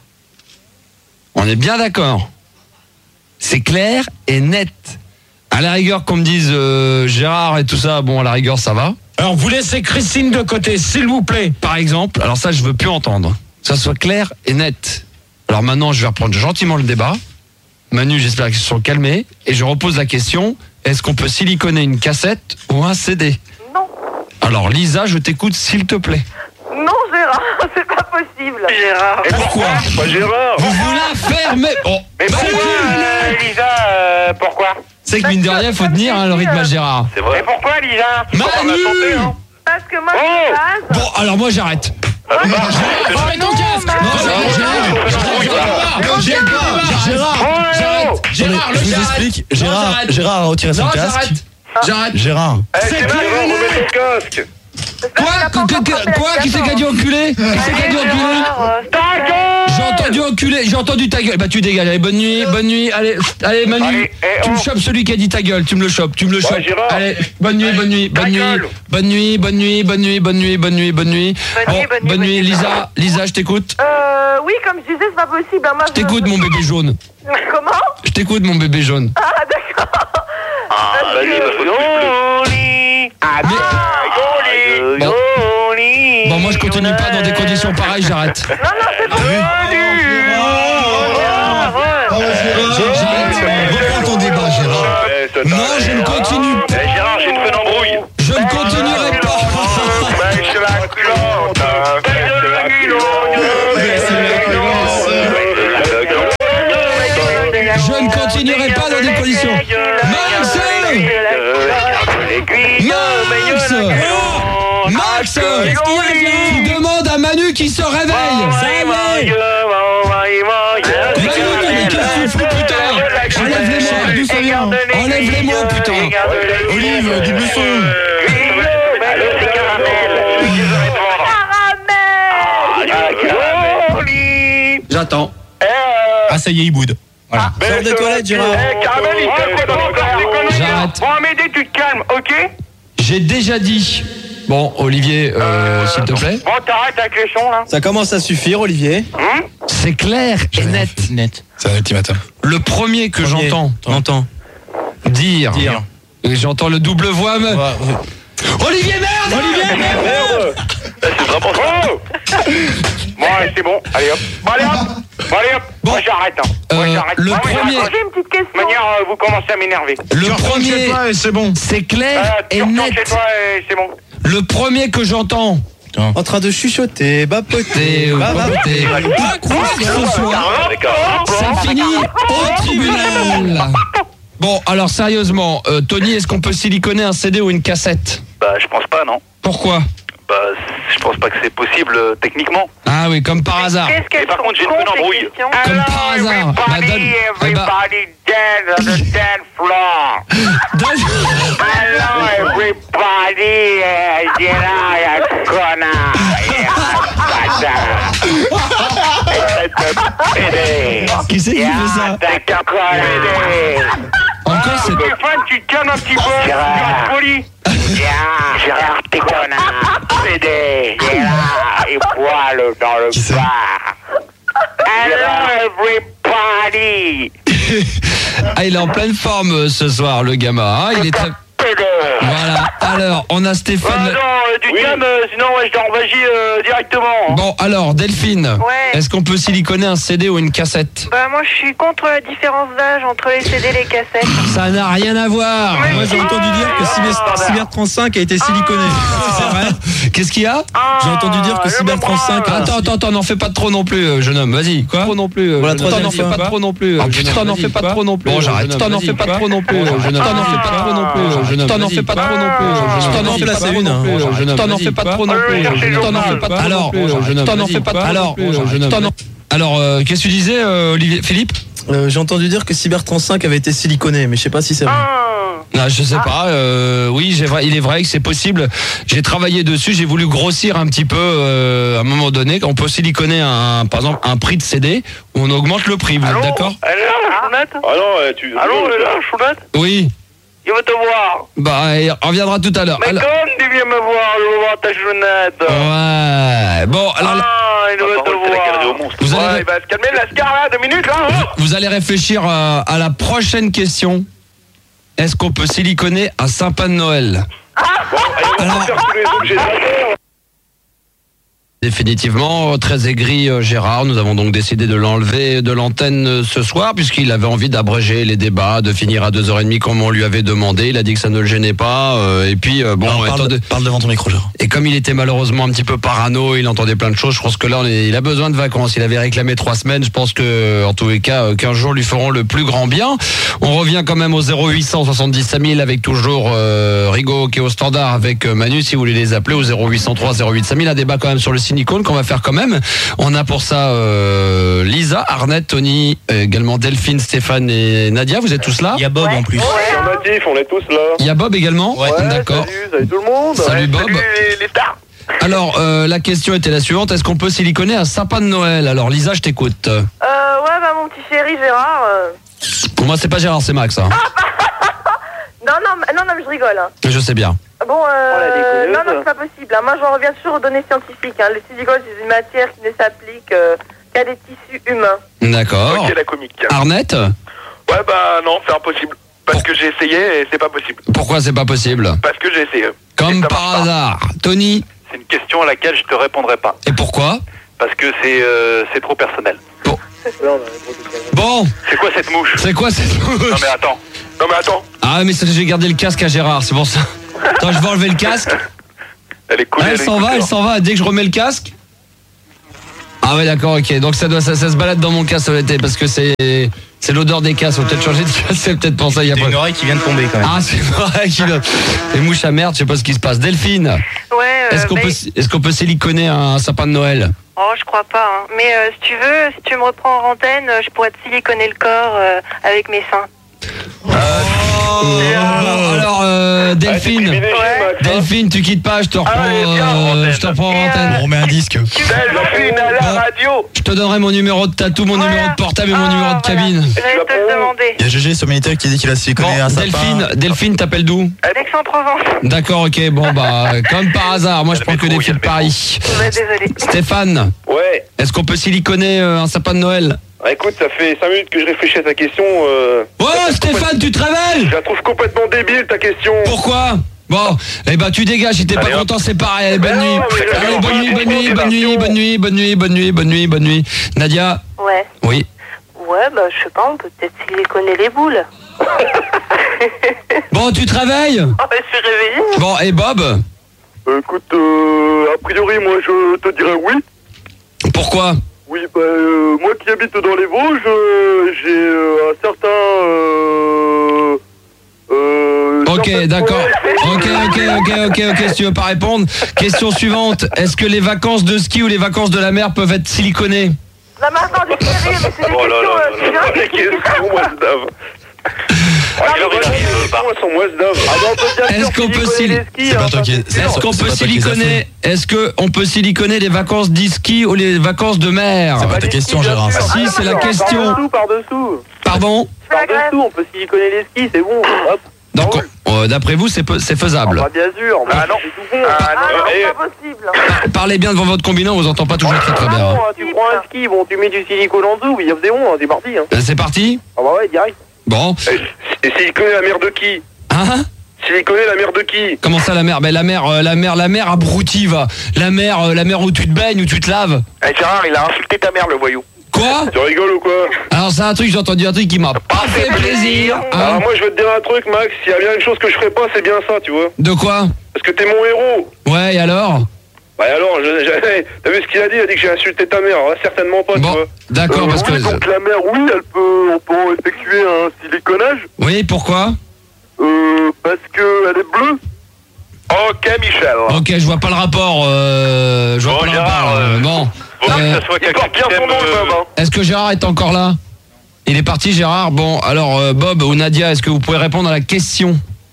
On est bien d'accord. C'est clair et net. À la rigueur, qu'on me dise euh, Gérard et tout ça, bon, à la rigueur, ça va. Alors vous laissez Christine de côté s'il vous plaît. Par exemple, alors ça, je veux plus entendre. Que ça soit clair et net. Alors maintenant, je vais reprendre gentiment le débat. Manu, j'espère qu'ils se sont calmés. Et je repose la question, est-ce qu'on peut siliconer une cassette ou un C D? non. Alors Lisa, je t'écoute s'il te plaît. Non, Gérard, c'est pas possible. Gérard. Et pourquoi? Bah Gérard. Vous vous la fermez. Oh, Mais bah, pourquoi, euh, Lisa, euh, pourquoi? c'est que mine de rien, faut tenir hein, le rythme à Gérard. C'est Mais vrai. pourquoi, Lisa? Manu. hein. Parce que moi, Oh. je base. Bon, alors moi j'arrête. Arrête ton casque. Max. Non, Gérard, Gérard, Gérard, Gérard, Oh, j'arrête. oh. Gérard, je le vous j'arrête. explique. Non, Gérard, j'arrête. Gérard a retiré son Non, casque. j'arrête. J'arrête. Gérard. Eh, C'est Gérard, clair et net. remets ton casque. Quoi que- que- que- Quoi Qui c'est qui a dit enculé? Qui c'est qui a dit enculé? Gérard, euh, Ta gueule. J'ai entendu enculé, j'ai entendu ta gueule. Bah tu dégages, allez, bonne nuit, bonne nuit, allez, allez Manu, Allez, eh, tu me oh. chopes celui qui a dit ta gueule, tu me le chopes, tu me le chopes. Gérard. Allez, bonne nuit, bonne nuit, ta bonne nuit, gueule. bonne nuit, bonne nuit, bonne nuit, bonne nuit, bonne nuit, bonne nuit. Bonne nuit, bonne nuit, bonne nuit. Lisa, Lisa, je t'écoute. Euh, oui, comme je disais, c'est pas possible. hein. Moi, Je t'écoute mon bébé jaune. Comment? Je t'écoute mon bébé jaune. Ah, d'accord. Vas-y, il me faut plus, plus. Bon. Bon, moi je continue pas dans des conditions pareilles, j'arrête. Non, non, c'est bon. Reprends ton débat, Gérard. Non, je ne continue pas. Eh, Gérard, j'ai une bonne embrouille. Je ne continuerai pas. Je ne continuerai pas dans des conditions. Max Max Max Tu demandes à Manu qui se réveille. Ça y est. Manu, mais qu'est-ce que tu fous, putain? Enlève-les-moi, d'où ça vient? Enlève-les-moi, putain. Olive, double son. Allô, c'est Caramel. Caramel. J'attends. Ah, ça y est, il boude. Voilà. Sors des toilettes, Gérard. Caramel, il fait quoi dans ton J'arrête. Bon, Amédée, tu te calmes, ok? J'ai déjà dit. Bon, Olivier, euh, s'il te plaît. Bon, t'arrêtes avec les sons, là. Ça commence à suffire, Olivier. Hum C'est clair et net. Net. C'est un ultimatum. Le premier que Premier. j'entends T'entends. dire, Dire. et j'entends le double voix. Me... Ouais, ouais. Olivier, merde Olivier, merde C'est vraiment ça. Oh Bon, allez, c'est bon. Allez, hop. Bon, allez, hop. Bon, allez, hop. Bon. Moi, j'arrête, hein. Moi, Euh, j'arrête. le Moi, premier- j'arrête. J'ai une petite De question. toute manière, euh, vous commencez à m'énerver. Le premier, c'est bon. c'est clair Euh, tu et retournes net. chez toi et c'est bon. Le premier que j'entends, En train de chuchoter, bapoter, c'est bapoter. pas quoi que ce soit, D'accord. ça finit au tribunal. Bon, alors sérieusement, euh, Tony, est-ce qu'on peut siliconer un C D ou une cassette? Bah, je pense pas, non. Pourquoi? Bah, je pense pas que c'est possible euh, techniquement. Ah oui, comme par hasard. Qu'est-ce qu'elles Mais par sont contre, j'ai une cons, bonne ces embrouille. questions. Comme par hasard. Everybody, Bah, donne- eh ben- everybody dance on the dance floor. Donne- Hello, everybody, uh, you know, you're gonna, Qui c'est qui fait ça? Encore c'est... Stéphane, tu te calmes un petit peu. Gérard. Tu restes poli. Gérard, t'es connard. C D, il est là, il poil dans le Qui c'est? bar. Hello, everybody. Ah, il est en pleine forme euh, ce soir, le gamin. Hein, il est très... Voilà. Alors, on a Ah Stéphane... non, euh, du calme, euh, sinon ouais, je t'envahis euh, directement. hein. Bon, alors, Delphine, Ouais. est-ce qu'on peut siliconer un C D ou une cassette? Bah moi je suis contre la différence d'âge entre les C D et les cassettes. Ça n'a rien à voir. Mais Moi, j'ai entendu dire que Cyber, Cyber trente-cinq a été siliconé. C'est vrai. Qu'est-ce qu'il y a? Ah, J'ai entendu dire que le Cyber même trente-cinq bras, a- Attends, attends, attends, n'en fais pas trop non plus, euh, jeune homme. Vas-y. Quoi? Trop non plus. Pour la T'en troisième n'en fais fois. pas trop non plus. Ah, euh, putain, T'en n'en vas-y, fais pas quoi trop non plus. Bon, j'arrête. T'en n'en fais pas trop non plus. T'en n'en fais pas trop non plus. T'en n'en fais pas trop non plus. T'en n'en fais pas trop non plus. T'en n'en fais pas trop non plus. T'en n'en fais pas trop. Alors, t'en n'en fais pas trop. Alors, t'en en- alors, euh, qu'est-ce que tu disais, euh, Olivier, Philippe? Euh, J'ai entendu dire que Cyber trente-cinq avait été siliconé, mais je sais pas si c'est vrai. Ah, je sais pas. Euh, oui, j'ai vrai- il est vrai que c'est possible. J'ai travaillé dessus. J'ai voulu grossir un petit peu euh, à un moment donné. On peut siliconer un, par exemple, un prix de C D où on augmente le prix. Vous êtes d'accord? Elle est là, la chounette. Ah non, euh, tu. Allô, elle est là, la chounette. Oui. Il veut te voir. Bah, il reviendra tout à l'heure. Mais Alors- comme tu viens me voir, je veux voir ta chounette. Ouais. Bon, alors. Ah, il veut te Parole, c'est la galerie au voir. monstre. Vous allez, Ouais, il va se calmer, la scar là, deux minutes là. hein. vous allez réfléchir à, à la prochaine question. Est-ce qu'on peut siliconer un sapin de Noël? Alors, faire tous les objets de la terre. Définitivement, très aigri euh, Gérard. Nous avons donc décidé de l'enlever de l'antenne euh, ce soir puisqu'il avait envie d'abréger les débats, de finir à deux heures trente comme on lui avait demandé. Il a dit que ça ne le gênait pas. euh, et puis, euh, bon, Alors, étant parle, de- parle devant ton micro, Gérard. et comme il était malheureusement un petit peu parano, il entendait plein de choses. Je pense que là, on est- il a besoin de vacances. Il avait réclamé trois semaines. Je pense que, en tous les cas, euh, quinze jours lui feront le plus grand bien. On revient quand même au zéro huit cent soixante-dix cinq mille avec toujours euh, Rigaud qui est au standard avec euh, Manu. Si vous voulez les appeler au zéro huit cent trois zéro huit cinq mille, un débat quand même sur le silicone qu'on va faire quand même. On a pour ça euh, Lisa, Arnett, Tony, euh, également Delphine, Stéphane et Nadia. Vous êtes tous là? Il y a Bob en plus. On a dit, on est tous là. Il y a Bob également. Ouais, D'accord. Salut, salut tout le monde. Salut Bob. Salut les, les stars. Alors, euh, la question était la suivante. Est-ce qu'on peut siliconer un sapin de Noël? Alors, Lisa, je t'écoute. Euh, ouais, bah mon petit chéri Gérard. euh, Pour moi, c'est pas Gérard, c'est Max. Hein. Non, non, mais- non, non, mais je rigole. Hein. Je sais bien. Bon, Oh, euh, la déconneuse. non, non, c'est pas possible. hein. Moi, j'en reviens toujours aux données scientifiques. Hein. Le silicone, c'est une matière qui ne s'applique euh, qu'à des tissus humains. D'accord. Ok, la comique. Arnett? Ouais, bah non, c'est impossible. Parce que j'ai essayé et c'est pas possible. Pourquoi c'est pas possible? Parce que j'ai essayé. Comme par hasard. Tony? C'est une question à laquelle je te répondrai pas. Et pourquoi? Parce que c'est euh, c'est trop personnel. Bon. Bon. C'est quoi cette mouche? C'est quoi cette mouche? Non mais attends. Non mais attends. Ah mais j'ai gardé le casque à Gérard, c'est pour ça. Attends, je vais enlever le casque. Elle est cool. Ah, elle s'en va, elle s'en va. Dès que je remets le casque. Ah ouais d'accord, ok. Donc ça doit ça, ça se balade dans mon casque l'été parce que c'est c'est l'odeur des casques. Faut peut-être changer de casque, c'est peut-être pour ça. Il y a C'est pas... une oreille qui vient de tomber quand même. Ah c'est vrai qu'il a... Les mouches à merde, je sais pas ce qui se passe. Delphine. Ouais. Euh, Est-ce qu'on bah, peut est-ce qu'on peut siliconer un sapin de Noël? Oh, je crois pas. Hein. Mais euh, si tu veux, si tu me reprends en antenne, euh, je pourrais te siliconer le corps euh, avec mes seins. Oh, alors euh, Delphine, Ouais. Delphine, tu quittes pas, je te reprends, euh, je te reprends en antenne. On remet un disque. Delphine à la Bon. radio. Je te donnerai mon numéro de tatou, mon Voilà. numéro de portable et mon Ah, numéro de voilà. cabine. J'allais te le demander. Il y a G G sur Minitel qui dit qu'il a siliconé Bon, un sapin. Delphine, Delphine, t'appelles d'où? Aix-en-Provence. D'accord, ok, bon bah comme par hasard, moi je prends que des filles de Paris. Ouais, désolé. Stéphane, Ouais. est-ce qu'on peut siliconer euh, un sapin de Noël? Ah, écoute, ça fait cinq minutes que je réfléchis à ta question. Euh... Oh Stéphane, tu te révèles? Je la trouve complètement débile ta question. Pourquoi? Bon, eh ben tu dégages, si t'es pas Allez, hop. content, c'est pareil. Allez, bonne Mais nuit. non, mais Allez, non, bonne nuit, mais bonne nuit, non, bonne nuit, bonne nuit, bonne nuit, bonne nuit, bonne nuit, bonne nuit. Nadia? Ouais. Oui. Ouais, bah, je sais pas, on peut peut-être siliconer les boules. Bon, tu te réveilles? Oh, bah, je suis réveillée. Bon, et Bob? Euh, écoute, euh, a priori, moi je te dirais oui. Pourquoi? Oui, bah, euh, moi qui habite dans les Vosges, euh, j'ai euh, un certain. Euh, euh, Ok, certain- d'accord. Ok, ok, ok, ok, ok, si tu veux pas répondre. Question suivante. Est-ce que les vacances de ski ou les vacances de la mer peuvent être siliconées? Non, mais attends, j'ai sérieux, mais c'est des Oh là questions. là euh, là c'est là grave, Les c'est des questions, moi, c'est dave. À quelle heure il arrive, euh, Bart? Moi, sans moi, c'est dave. Ah, bah, on peut bien Est-ce sûr qu'on peut siliconer sil- les skis, C'est hein, pas toi ça, qui- c'est c'est- sûr. Est-ce qu'on c'est peut pas toi qui les as siliconer? Est-ce qu'on peut siliconer les vacances d'e-ski ou les vacances de mer? C'est pas ta question, Gérard. Bien sûr. Si, c'est la question. Par-dessous, par-dessous. Pardon? Je fais la grève. Par-dessous, on peut siliconer les skis, c'est bon. Hop. Donc, euh, d'après vous, c'est peu- c'est faisable. Ah, bah, bien sûr. Ah, non. C'est tout bon. Ah, Ah non, non, c'est eh, pas possible. Parlez bien devant votre combiné, on vous entend pas toujours très très Ah bien. non, hein. hein, tu prends un ski, bon, tu mets du silicone en dessous, oui, c'est bon, hein, c'est parti. Hein. Euh, C'est parti? Ah bah ouais, direct. Bon. Et siliconer la mère de qui? Hein? Siliconer la mère de qui? Comment ça la mer? Ben la mer, euh, la mer, la mer abrutie va. La mer, euh, la mer où tu te baignes, où tu te laves. Eh, Gérard, il a insulté ta mère, le voyou. Quoi? Tu rigoles ou quoi? Alors c'est un truc, j'ai entendu un truc qui m'a pas fait plaisir. Hein? Alors moi je vais te dire un truc, Max, s'il y a bien une chose que je ferais pas, c'est bien ça, tu vois. De quoi? Parce que t'es mon héros. Ouais, et alors? Bah alors, je- je- t'as vu ce qu'il a dit? Il a dit que j'ai insulté ta mère. Ouais, certainement pas, tu Bon, vois. d'accord, Euh, parce que... oui, donc la mère, oui, elle peut, on peut effectuer un siliconage. Oui, pourquoi? Euh, parce que elle est bleue. Ok, Michel. Ok, je vois pas le rapport. Euh, je vois Bon, pas le Gérard, rapport. euh, euh, bon. Faut pas Euh, que ça soit Il quelqu'un porte qui bien son t'aime, nom, le euh, Bob, hein. Est-ce que Gérard est encore là? Il est parti, Gérard. Bon, alors euh, Bob ou Nadia, est-ce que vous pouvez répondre à la question?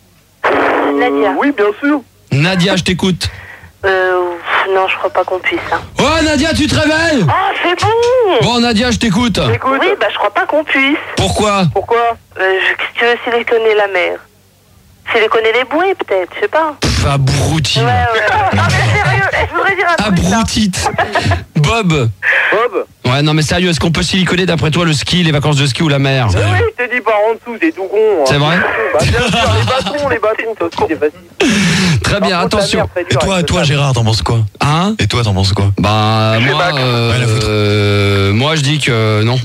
Nadia. Oui, bien sûr. Nadia, je t'écoute. Euh, non, je crois pas qu'on puisse. Hein. Oh Nadia, tu te réveilles? Ah, c'est bon. Bon Nadia, je t'écoute. Écoute, Oui, bah, je crois pas qu'on puisse. Pourquoi? pourquoi? Euh, je- si tu veux siliconer la mer. Siliconer les bouées, peut-être, je sais pas. Pff, abruti. Ouais, ouais. Non, mais sérieux, je voudrais dire un truc, là. Abrutite. Bob. Bob? Ouais, non mais sérieux, est-ce qu'on peut siliconer d'après toi le ski, les vacances de ski ou la mer? Oui, je t'ai dit par en dessous, t'es tout con. hein. C'est vrai? Bah bien sûr, les bâtons, les bâtons, ça aussi c'est facile. Très bien, Par contre, la attention. mer, c'est Et dur toi, avec toi, le Gérard, t'en penses quoi? Hein? Et toi, t'en penses quoi? Bah Chez moi, Max. euh, Rien à foutre. euh, moi je dis que non.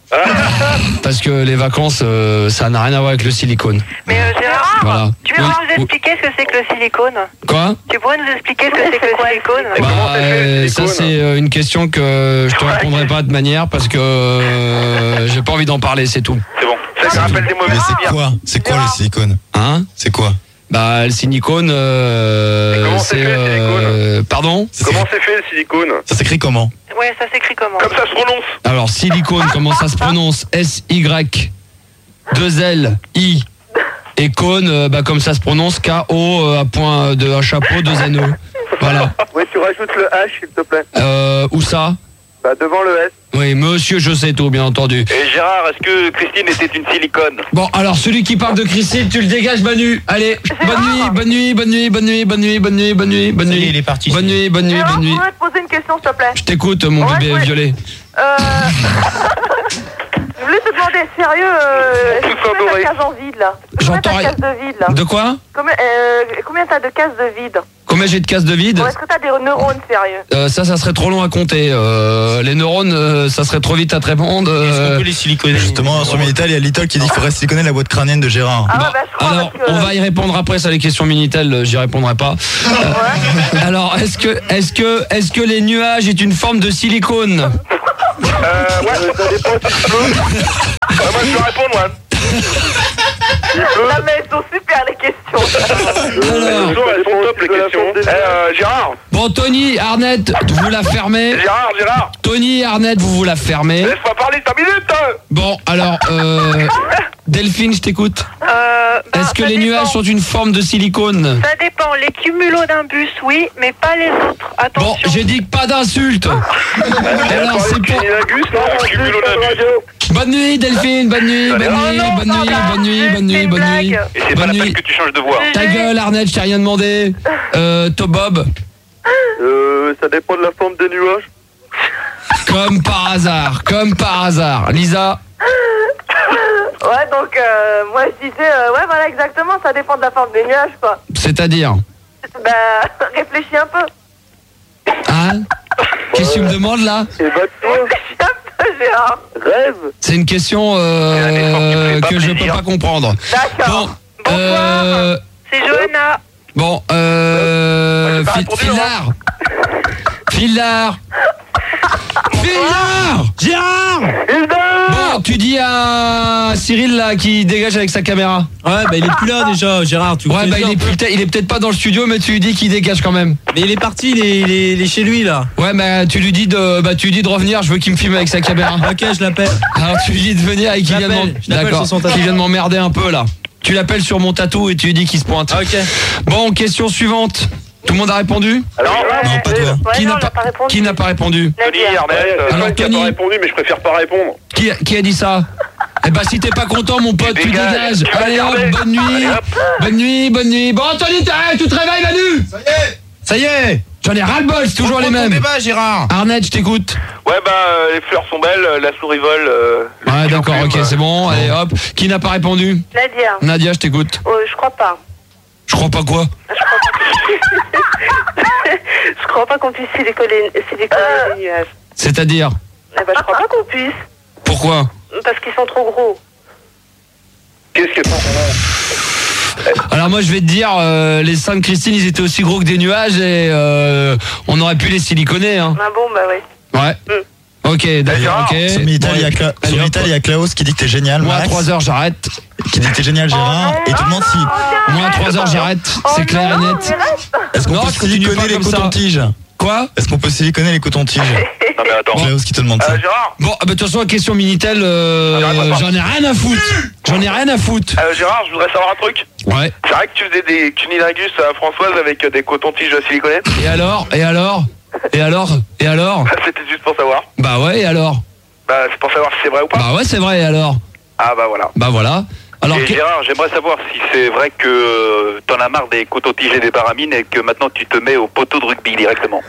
Parce que les vacances, euh, ça n'a rien à voir avec le silicone. Mais euh, Gérard, Voilà. tu peux Oui, nous oui. expliquer ce que c'est que le silicone? Quoi? Tu pourrais nous expliquer ce que c'est que le silicone? Et comment Bah, c'est fait, le euh, ça silicone c'est euh, une question que je te répondrai pas de manière parce que euh, j'ai pas envie d'en parler, c'est tout. C'est bon. Ça se rappelle des mauvais Mais c'est souvenirs. quoi? C'est quoi le silicone? Hein? C'est quoi? Bah le silicone, euh, Et comment c'est c'est fait, le euh, pardon? Ça Comment s'écrit- c'est fait le silicone? Ça s'écrit comment? Ouais, ça s'écrit comment? Comme ça se prononce. Alors silicone, comment ça se prononce? S Y deux L I et cône, euh, bah comme ça se prononce K O euh, à point de un chapeau deux N E. Voilà. Ouais, tu rajoutes le H s'il te plaît. Euh, où ça? Bah devant le S. Oui, monsieur, je sais tout, bien entendu. Et Gérard, est-ce que Christine était une silicone? Bon, alors celui qui parle de Christine, tu le dégages, Manu. Allez, bonne nuit, bonne nuit, bonne nuit, bonne nuit, bonne nuit, bonne nuit, bonne nuit, bonne Ça y est, nuit. il est parti. Bonne nuit, bonne nuit, Gérard, bonne je nuit. voudrais te poser une question, s'il te plaît. Je t'écoute, mon Ouais, bébé ouais. violet. Euh... je voulais te demander, sérieux, euh, est-ce que Tout tu connais adoré. la cage en vide, là? Je j'entends Combien rien. t'as de cases de vide, là? De quoi? Combien, euh, combien t'as de cases de vide? Combien j'ai de cases de vide? Ou est-ce que t'as des neurones sérieux? Euh, ça, ça serait trop long à compter. Euh, les neurones, euh, ça serait trop vite à te répondre. Est-ce qu'on Euh, peut les siliconer? Justement, sur Minitel, il y a Little qui dit qu'il faudrait siliconer la boîte crânienne de Gérard. Ah bon, ouais, bah je crois alors, parce que... on va y répondre après, ça, les questions Minitel, euh, j'y répondrai pas. Euh, alors, est-ce que, est-ce que, est-ce que les nuages est une forme de silicone? Euh, ouais, ça dépend si tu peux. Ouais, moi, je peux répondre, moi. Non mais elles sont super les questions. Alors, Elles sont, elles sont top, les questions. Eh, euh, Gérard. bon, Tony, Arnett, vous la fermez. Gérard, Gérard. Tony, Arnett, vous vous la fermez. Laisse-moi parler cinq minutes. hein. Bon, alors, euh, Delphine, je t'écoute. Euh, ben, Est-ce que ça les dépend. nuages sont une forme de silicone? Ça dépend. Les cumulonimbus, oui, mais pas les autres. Bon, Attention. j'ai dit que pas d'insultes. Alors, c'est pour... Cumulonimbus, non, cumulonimbus. Bonne nuit, Delphine, bonne nuit, bonne Oh nuit, non, bonne non, nuit, non, bonne nuit, c'est bonne nuit, une bonne nuit. blague. Et c'est pas Bonne la nuit. peine que tu changes de voix. Ta gueule, Arnett, je t'ai rien demandé. Euh, Top Bob, Euh, ça dépend de la forme des nuages. comme par hasard, comme par hasard. Lisa, Ouais donc euh, moi je disais, euh, ouais voilà exactement, ça dépend de la forme des nuages quoi. c'est-à-dire, Bah réfléchis un peu. hein? Qu'est-ce que tu me demandes là? Et bah toi, Réfléchis un peu Gérard. rêve. C'est une question C'est un effort qui me euh, fait pas que je peux plaisir. pas comprendre. D'accord. Bon, euh, C'est Johanna. bon, euh, Ouais, j'ai pas Phil- répondu, Phildar, Phildar, Phildar, Gérard! bon, tu dis à Cyril là qui dégage avec sa caméra. Ouais, bah il est plus là déjà, Gérard. Tu Ouais, fais bah il ça. est, peut-être- il est peut-être pas dans le studio, mais tu lui dis qu'il dégage quand même. Mais il est parti, il est, il est- il est chez lui là. Ouais, bah tu lui dis de, bah tu lui dis de revenir. Je veux qu'il me filme avec sa caméra. Ok, je l'appelle. Alors tu lui dis de venir et qu'il Je vient de m'en- l'appelle, je l'appelle d'accord, sur son tatou. qu'il vient de m'emmerder un peu là. Tu l'appelles sur mon tatou et tu lui dis qu'il se pointe. Ok. Bon, question suivante. Tout le monde a répondu? Alors, Non, pas toi. Ouais, Qui non, n'a on pas, n'a pas répondu. qui n'a pas répondu? Tony, Nadia. Ernest, Alors, euh, qui a Tony. pas répondu, mais je préfère pas répondre. Qui, a- qui a dit ça? Eh bah si t'es pas content mon pote, Tu tu dégages. dégages. Tu vas Allez hop, garder. bonne nuit. Allez, hop. Bonne nuit, bonne nuit. Bon Anthony, t'as- tu te réveilles Manu? Ça y est. Ça y est. J'en ai ras le bol, c'est toujours les mêmes. débat, Gérard. Arnett, je t'écoute. Ouais, bah, euh, les fleurs sont belles, euh, la souris vole. euh, Ouais, le d'accord, plume, ok, euh, c'est bon. Allez hop. Qui n'a pas répondu? Nadia. Nadia, je t'écoute. Oh, je crois pas. Je crois pas quoi? Je crois pas qu'on puisse siliconer, siliconer les nuages. C'est-à-dire? Eh ben, je crois pas qu'on puisse. Pourquoi? Parce qu'ils sont trop gros. Qu'est-ce que Alors moi je vais te dire, euh, les seins de Christine ils étaient aussi gros que des nuages et euh, on aurait pu les siliconer hein. Ah bon, bah oui. Ouais. Ok, d'accord, ok. Sur Minitel, il y a Cla- Allez, sur hop. Minitel, il y a Klaus qui dit que t'es génial, Moi à Max. trois heures j'arrête. Qui dit que t'es génial, Gérard. Et te demande si. Moi à trois heures j'arrête, c'est Oh clair et non, net. mais reste. Est-ce qu'on Non, peut je continue pas siliconer les comme ça. cotons-tiges? Quoi? Est-ce qu'on peut siliconer les cotons-tiges? Non, mais attends. Klaus qui te demande ça. Euh, Gérard Bon, ah bah, de toute façon la question Minitel, euh, Ah, non, j'en ai rien à foutre. J'en ai rien à foutre. euh, Gérard, je voudrais savoir un truc. Ouais. C'est vrai que tu faisais des cunilingus à Françoise avec euh, des cotons-tiges siliconés? Et alors? Et alors? Et alors? Et alors? C'était juste pour savoir. Bah ouais, et alors? Bah, c'est pour savoir si c'est vrai ou pas. Bah ouais, c'est vrai, et alors? Ah, bah voilà. Bah voilà. Alors, et que- Gérard, j'aimerais savoir si c'est vrai que euh, t'en as marre des cotons-tiges et des paramines et que maintenant tu te mets au poteau de rugby directement.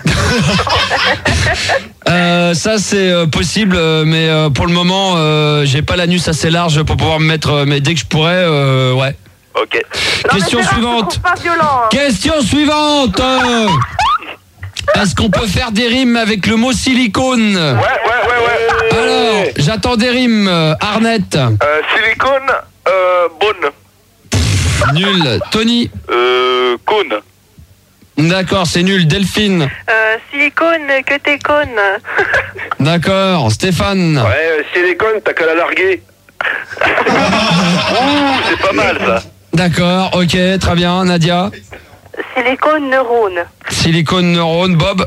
Euh, ça c'est euh, possible, euh, mais euh, pour le moment, euh, j'ai pas l'anus assez large pour pouvoir me mettre. euh, mais dès que je pourrais, euh, ouais. Ok. Non, mais Question Gérard, suivante. c'est pas violent. Hein. Question suivante. euh, Est-ce qu'on peut faire des rimes avec le mot silicone? Ouais, ouais, ouais, ouais. Alors, j'attends des rimes. euh, Arnett. Euh, silicone, euh, bonne. Nul. Tony. Euh, cône. D'accord, c'est nul. Delphine. Euh, silicone, que t'es conne. D'accord. Stéphane. Ouais, euh, silicone, t'as qu'à la larguer. Ouh, c'est pas mal ça. D'accord, ok, très bien. Nadia. Silicone neurone. Silicone neurone. Bob.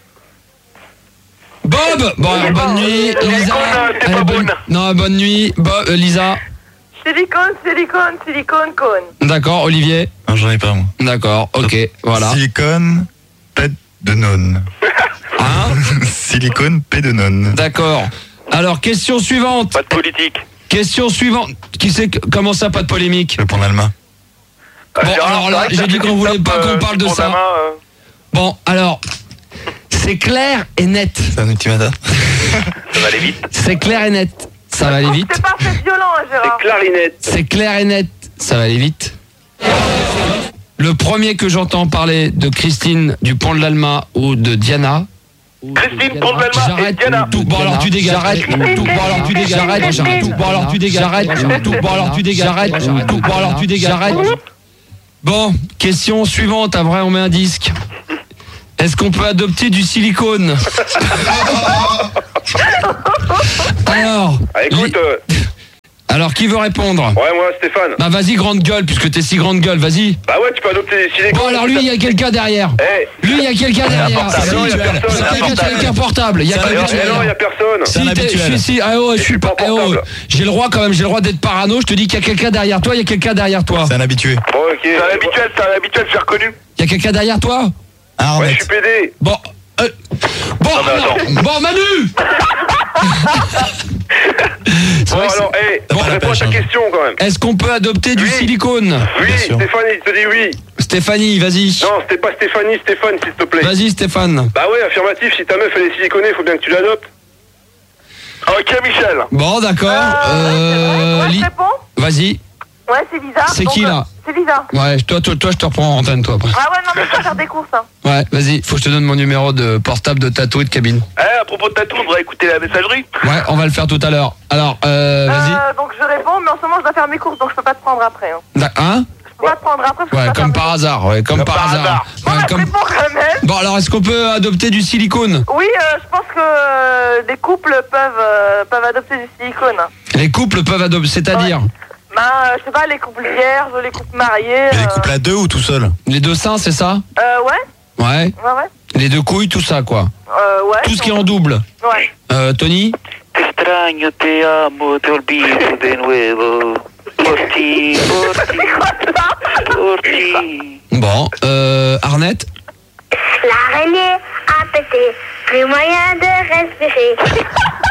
Bob. Bon, alors, bonne nuit. Lisa. Silicone, t'es Allez, pas bonne... bonne. Non, bonne nuit. Bob, euh, Lisa. Silicone, silicone, silicone, cône. D'accord, Olivier. Non, j'en ai pas, moi. D'accord, ok, voilà. Silicone, pète de nonne. Hein? Silicone, pète de nonne. D'accord. Alors, question suivante. Pas de politique. Question suivante. Qui sait que- comment ça, pas de polémique? Je vais prendre Alma. Euh, Bon, Gérard, alors c'est là, vrai que j'ai t'as dit fait qu'on une voulait tape, pas qu'on euh, parle de pour ça. ta main, euh. Bon, alors, c'est clair et net. C'est un ultimata. Ça va aller vite. C'est clair et net. Ça va aller vite. C'est pas fait violent, hein, Gérard. clarinette. C'est clair et net. Ça va aller vite. Le premier que j'entends parler de Christine du Pont de l'Alma ou de Diana. Christine Pont de l'Alma et J'arrête Diana. tout. Bon alors tu dégages. J'arrête tout. Bon alors tu dégages. J'arrête. J'arrête tout. Bon alors tu dégages. J'arrête tout. Bon alors tu dégages. J'arrête tout. Bon alors tu dégages. J'arrête. Bon, question suivante. À vrai, on met un disque. Est-ce qu'on peut adopter du silicone? Alors. Ah, écoute. Euh... Alors qui veut répondre? Ouais, moi, Stéphane. Bah vas-y, grande gueule, puisque t'es si grande gueule, vas-y. Bah ouais, tu peux adopter des silicones. Bon alors lui, il y a quelqu'un derrière. Hey. Lui, il y a quelqu'un derrière. C'est non, il y a personne. C'est quelqu'un avec un portable. Il y a quelqu'un derrière. Non, il y a personne. Si, je suis si, ah oh, je suis pas. Ah oh, j'ai le droit quand même, j'ai le droit d'être parano. Je te dis qu'il y a quelqu'un derrière toi. Il y a quelqu'un derrière toi. C'est un habitué. Bon, ok. C'est un habituel, c'est un habituel, j'ai reconnu. Il y a quelqu'un derrière toi. Ah, ouais, je suis pédé. Bon. Euh, bon, non, alors, bon, Manu. Bon alors, hé, hey, bon, réponds à ta question quand même. Est-ce qu'on peut adopter du oui. silicone? Oui, Stéphanie, il te dit oui. Stéphanie, vas-y. Non, c'était pas Stéphanie, Stéphane, s'il te plaît. Vas-y, Stéphane. Bah ouais, affirmatif, si ta meuf elle est siliconée, il faut bien que tu l'adoptes. Ok, Michel. Bon, d'accord. Euh, euh, ouais, Li... Vas-y. Ouais, c'est Lisa. C'est qui là? C'est Lisa. Ouais, toi, toi, toi, je te reprends en antenne, toi. Après. Ah ouais, non, mais je vais faire des courses. Hein. Ouais, vas-y, faut que je te donne mon numéro de portable de tatou et de cabine. Eh, à propos de tatou, on devrait écouter la messagerie. Ouais, on va le faire tout à l'heure. Alors, euh, vas-y. Euh, donc je réponds, mais en ce moment je dois faire mes courses, donc je peux pas te prendre après. Hein, hein Je peux pas te prendre après. Ouais, comme par hasard, ouais, comme, comme par, par hasard. hasard. Bon, ouais, bah, comme... c'est bon quand même. Bon, alors, est-ce qu'on peut adopter du silicone? Oui, euh, je pense que euh, des couples peuvent, euh, peuvent adopter du silicone. Les couples peuvent adopter, c'est-à-dire ouais. Ben, euh, je sais pas, les couples vierges, les couples mariés. Mais euh... les couples à deux ou tout seul? Les deux seins, c'est ça? Euh, ouais. Ouais. Ouais, ouais. Les deux couilles, tout ça, quoi. Euh, ouais. Tout ce qui est en double. Ouais. Euh, Tony? Extraño, te amo, te olvido de nuevo. Porti, porti, porti. Bon, euh, Arnette? L'araignée a pété, plus moyen de respirer.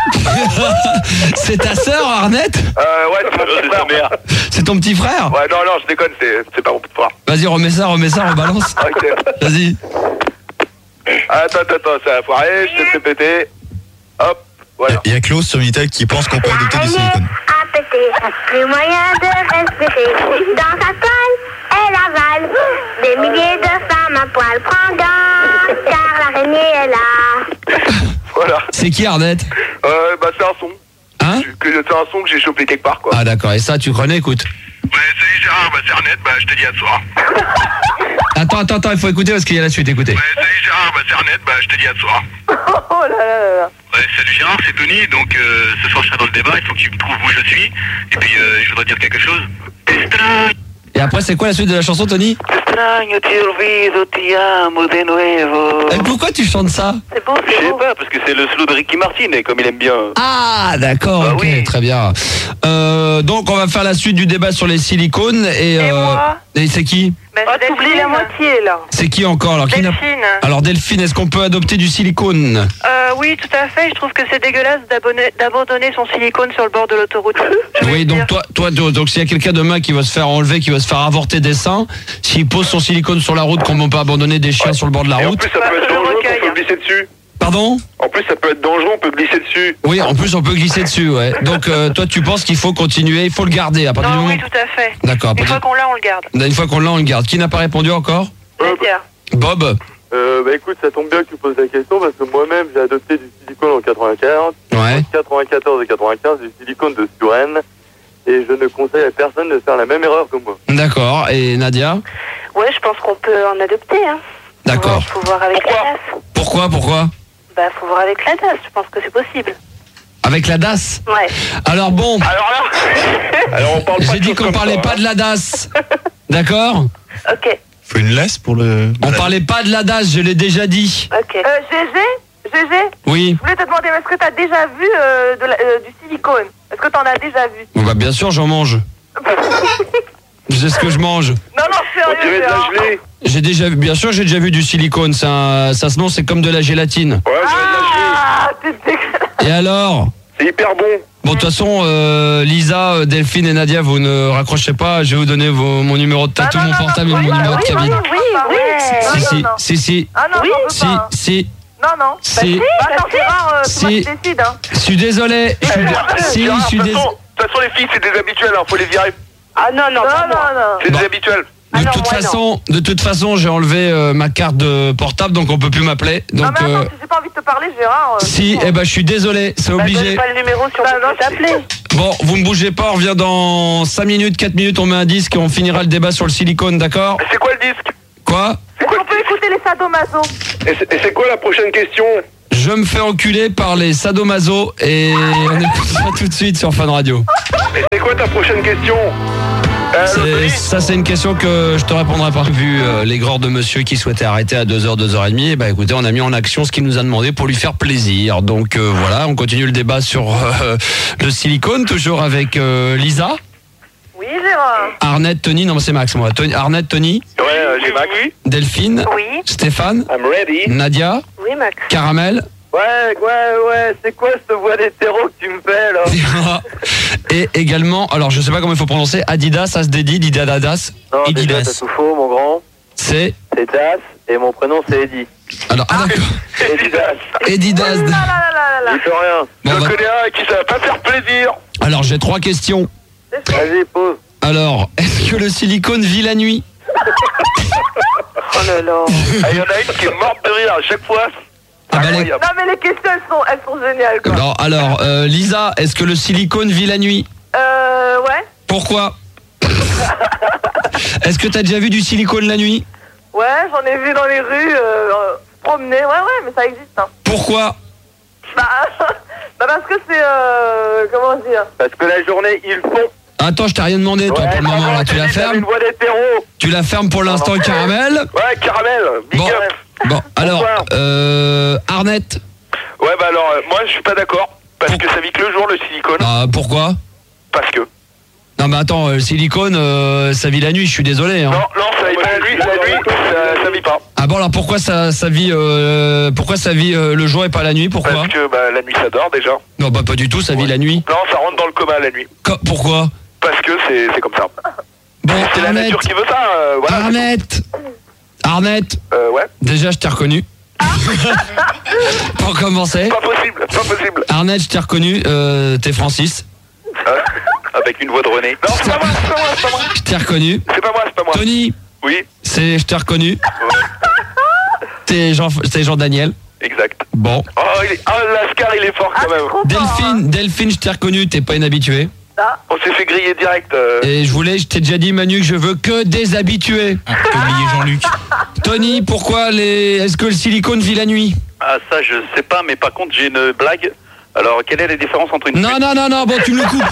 C'est ta sœur, Arnette? Euh, ouais, c'est mon petit frère. C'est ton petit frère? Ouais, non, non, je déconne, c'est, c'est pas mon petit frère. Vas-y, remets ça, remets ça, rebalance. Ok. Vas-y. Attends, attends, attends, ça a foiré, je te fais péter. Hop, voilà. Il y a Klaus sur Minitel qui pense qu'on peut adopter du silicone. A pété, plus moyen de respirer. Dans sa toile, elle avale des milliers de femmes à poil prendant, car l'araignée est là. Voilà. C'est qui, Arnette? Euh, bah c'est un son. Hein? Que, c'est un son que j'ai chopé quelque part, quoi. Ah d'accord, et ça tu connais, écoute. Ouais, salut Gérard, bah c'est Arnette, bah je te dis à soir. Attends, attends, attends, il faut écouter parce qu'il y a la suite, écoutez. Ouais, salut Gérard, bah c'est Arnette, bah je te dis à soir. Oh là là là là. Ouais, salut Gérard, c'est Tony, donc euh, ce soir je serai dans le débat, il faut que tu me trouves où je suis. Et puis euh, je voudrais dire quelque chose. Et après, c'est quoi la suite de la chanson, Tony? Extraño, te olvido, te amo de nuevo. Et pourquoi tu chantes ça? C'est beau, Je c'est sais beau. pas, parce que c'est le slow de Ricky Martin, et comme il aime bien. Ah, d'accord, Bah ok, oui. très bien. Euh, donc, on va faire la suite du débat sur les silicones. Et, Et euh, moi et c'est qui? Ben, oh, t'oublies la moitié là. C'est qui encore? Alors, qui n'a- Delphine. Alors, Delphine, est-ce qu'on peut adopter du silicone? Euh, oui, tout à fait. Je trouve que c'est dégueulasse d'abonner- d'abandonner son silicone sur le bord de l'autoroute. Je vais Oui, le donc dire. toi, toi, donc, donc, s'il y a quelqu'un demain qui va se faire enlever, qui va se faire avorter des seins, s'il pose son silicone sur la route, comme on peut abandonner des chiens sur le bord de la Et en route. plus, ça peut être Je dangereux, recueille. on peut glisser dessus. Pardon? En plus, ça peut être dangereux, on peut glisser dessus. Oui, en plus, on peut glisser dessus, ouais. Donc, euh, toi, tu penses qu'il faut continuer, il faut le garder à partir Non, du moment. oui, tout à fait. D'accord. à Une partir- fois qu'on l'a, on le garde. Une fois qu'on l'a, on le garde. Qui n'a pas répondu encore? Nadia. Bob? Euh, bah écoute, ça tombe bien que tu poses la question parce que moi-même, j'ai adopté du silicone en quatre-vingt-quinze. Ouais. En quatre-vingt-quatorze et quatre-vingt-quinze, du silicone de Suren. Et je ne conseille à personne de faire la même erreur que moi. D'accord. Et Nadia? Ouais, je pense qu'on peut en adopter. Hein. D'accord. Faut voir avec Pourquoi la D A S. Pourquoi? Pourquoi? Bah, faut voir avec la D A S. Je pense que c'est possible. Avec la D A S? Ouais. Alors bon, Alors là Alors on parle pas j'ai de dit choses qu'on comme parlait ça, pas hein. de la D A S. D'accord? Ok. Faut une laisse pour le. On parlait pas de la D A S, je l'ai déjà dit. Ok. Euh, Gégé Gégé Oui. Je voulais te demander, est-ce que t'as déjà vu euh, de la- euh, du silicone? Est-ce que t'en as déjà vu? Bon, bah, bien sûr, j'en mange. Je sais ce que je mange. Non, non, On dirait sérieux. de la hein. gelée. J'ai déjà vu, bien sûr, j'ai déjà vu du silicone. C'est un- ça se non, c'est comme de la gélatine. Ouais, on dirait de la gelée. Ah, t'es dégueulasse. Et alors? C'est hyper bon. Bon, de toute façon, euh, Lisa, euh, Delphine et Nadia, vous ne raccrochez pas. Je vais vous donner vos- mon numéro de tatou, Ah, non, mon non, portable non, et mon oui, numéro de oui, cabine. oui, oui, oui. Si, Non, si, non, non. si, si, Ah non, Oui, j'en veux si, pas. hein. si, Non, non. si. Bah, attends, c'est rare, euh, c'est moi Si. qui décide. Hein. Je suis désolé. Je suis dé- Si, je Gérard, suis de toute désolé. façon, de toute façon, les filles, c'est des habituels, hein, faut les virer. Ah non, non, Non, pas non, moi. non. C'est Bon. des habituels. De Ah non, toute moi, façon, de toute façon, j'ai enlevé euh, ma carte de portable, donc on peut plus m'appeler. Non, Donc, mais attends, euh, si j'ai pas envie de te parler, Gérard. euh, si, c'est eh ben, je suis désolé, c'est Bah, obligé. donne pas le numéro si on Bah, peut non, plus t'appeler. Bon, vous ne bougez pas, on revient dans cinq minutes, quatre minutes, on met un disque et on finira le débat sur le silicone, d'accord? C'est quoi le disque? Quoi? Est-ce qu'on peut écouter les sadomaso? Et c'est- et c'est quoi la prochaine question? Je me fais enculer par les sadomaso et on écoute ça tout de suite sur Fun Radio. Et c'est quoi ta prochaine question? Euh, C'est- l'Anthony ça, c'est une question que je te répondrai pas. Vu euh, l'aigreur de monsieur qui souhaitait arrêter à deux heures, deux heures trente, et bah écoutez, on a mis en action ce qu'il nous a demandé pour lui faire plaisir. Donc euh, voilà, on continue le débat sur euh, le silicone, toujours avec euh, Lisa, Oui, Gérard. Arnett, Tony, non c'est Max moi, Tony, Arnett, Tony, Ouais, euh, j'ai Max. Delphine, Oui. Stéphane, I'm ready. Nadia, Oui, Max. Caramel, Ouais, ouais, ouais, c'est quoi cette voix d'hétéro que tu me fais là? et également, alors je sais pas comment il faut prononcer, Adidas, ça se dédie, Didadas, Non, Eddie déjà Das. t'as tout faux, mon grand. c'est, C'est Das et mon prénom c'est Eddie. alors, ah d'accord, Eddie Das. Edidas. Là, là, là, là, là. J'y peux rien. Bon, Je bah, connais un qui ça va pas faire plaisir. alors j'ai trois questions. Vas-y, pose. Alors, est-ce que le silicone vit la nuit? Oh là là. Ah, il y en a une qui est morte de rire à chaque fois. Ah bah, les- Incroyable. Non, mais les questions, elles sont, elles sont géniales, quoi. Non, alors, euh, Lisa, est-ce que le silicone vit la nuit? Euh, ouais. Pourquoi? Est-ce que t'as déjà vu du silicone la nuit? Ouais, j'en ai vu dans les rues, euh, euh, promener. Ouais, ouais, mais ça existe, hein. Pourquoi? Bah, bah parce que c'est, euh, comment dire? Parce que la journée, ils font. Attends, je t'ai rien demandé, toi, pour le moment, là. Tu la T'avais fermes? une voix d'hétéro. Tu la fermes pour l'instant, Caramel? Ouais, Caramel, big Bon, up. bon, alors, euh, Arnett, Ouais, bah alors, euh, moi je suis pas d'accord. Parce que ça vit que le jour le silicone. ah, pourquoi? Parce que. Non, mais attends, euh, le silicone, euh, ça vit la nuit, je suis désolé, hein. Non, non, ça vit pas la nuit, la nuit, ça, ça vit pas. Ah bon, alors pourquoi ça, ça vit, euh, pourquoi ça vit euh, le jour et pas la nuit? Pourquoi? Parce que bah, la nuit ça dort déjà. Non, bah pas du tout, ça vit la nuit. Non, ça rentre dans le coma la nuit. Co- pourquoi? Parce que c'est c'est comme ça. Bon, C'est la Arnett, nature qui veut ça, euh, voilà. Arnett, Arnett, Euh, ouais. déjà je t'ai reconnu. Pour commencer. Pas possible, pas possible. Arnett, je t'ai reconnu, euh, t'es Francis. Hein Avec une voix de René. Non, c'est pas moi, c'est pas moi, c'est pas moi. Je t'ai reconnu. C'est pas moi, c'est pas moi. Tony, Oui, c'est, je t'ai reconnu. T'es Jean, t'es Jean Daniel. exact. Bon. Oh, il est... oh Lascar, il est fort Ah, quand c'est même. trop fort, hein. Delphine, Delphine, je t'ai reconnu, t'es pas une habituée. Ça. On s'est fait griller direct. euh. Et je voulais, je t'ai déjà dit Manu que je veux que des habitués. Ah, t'as oublié Jean-Luc. Tony, pourquoi les, est-ce que le silicone vit la nuit? Ah, ça, je sais pas, mais par contre, j'ai une blague. Alors, quelle est la différence entre une Non, pute- non, non, non, bon, tu me le coupes.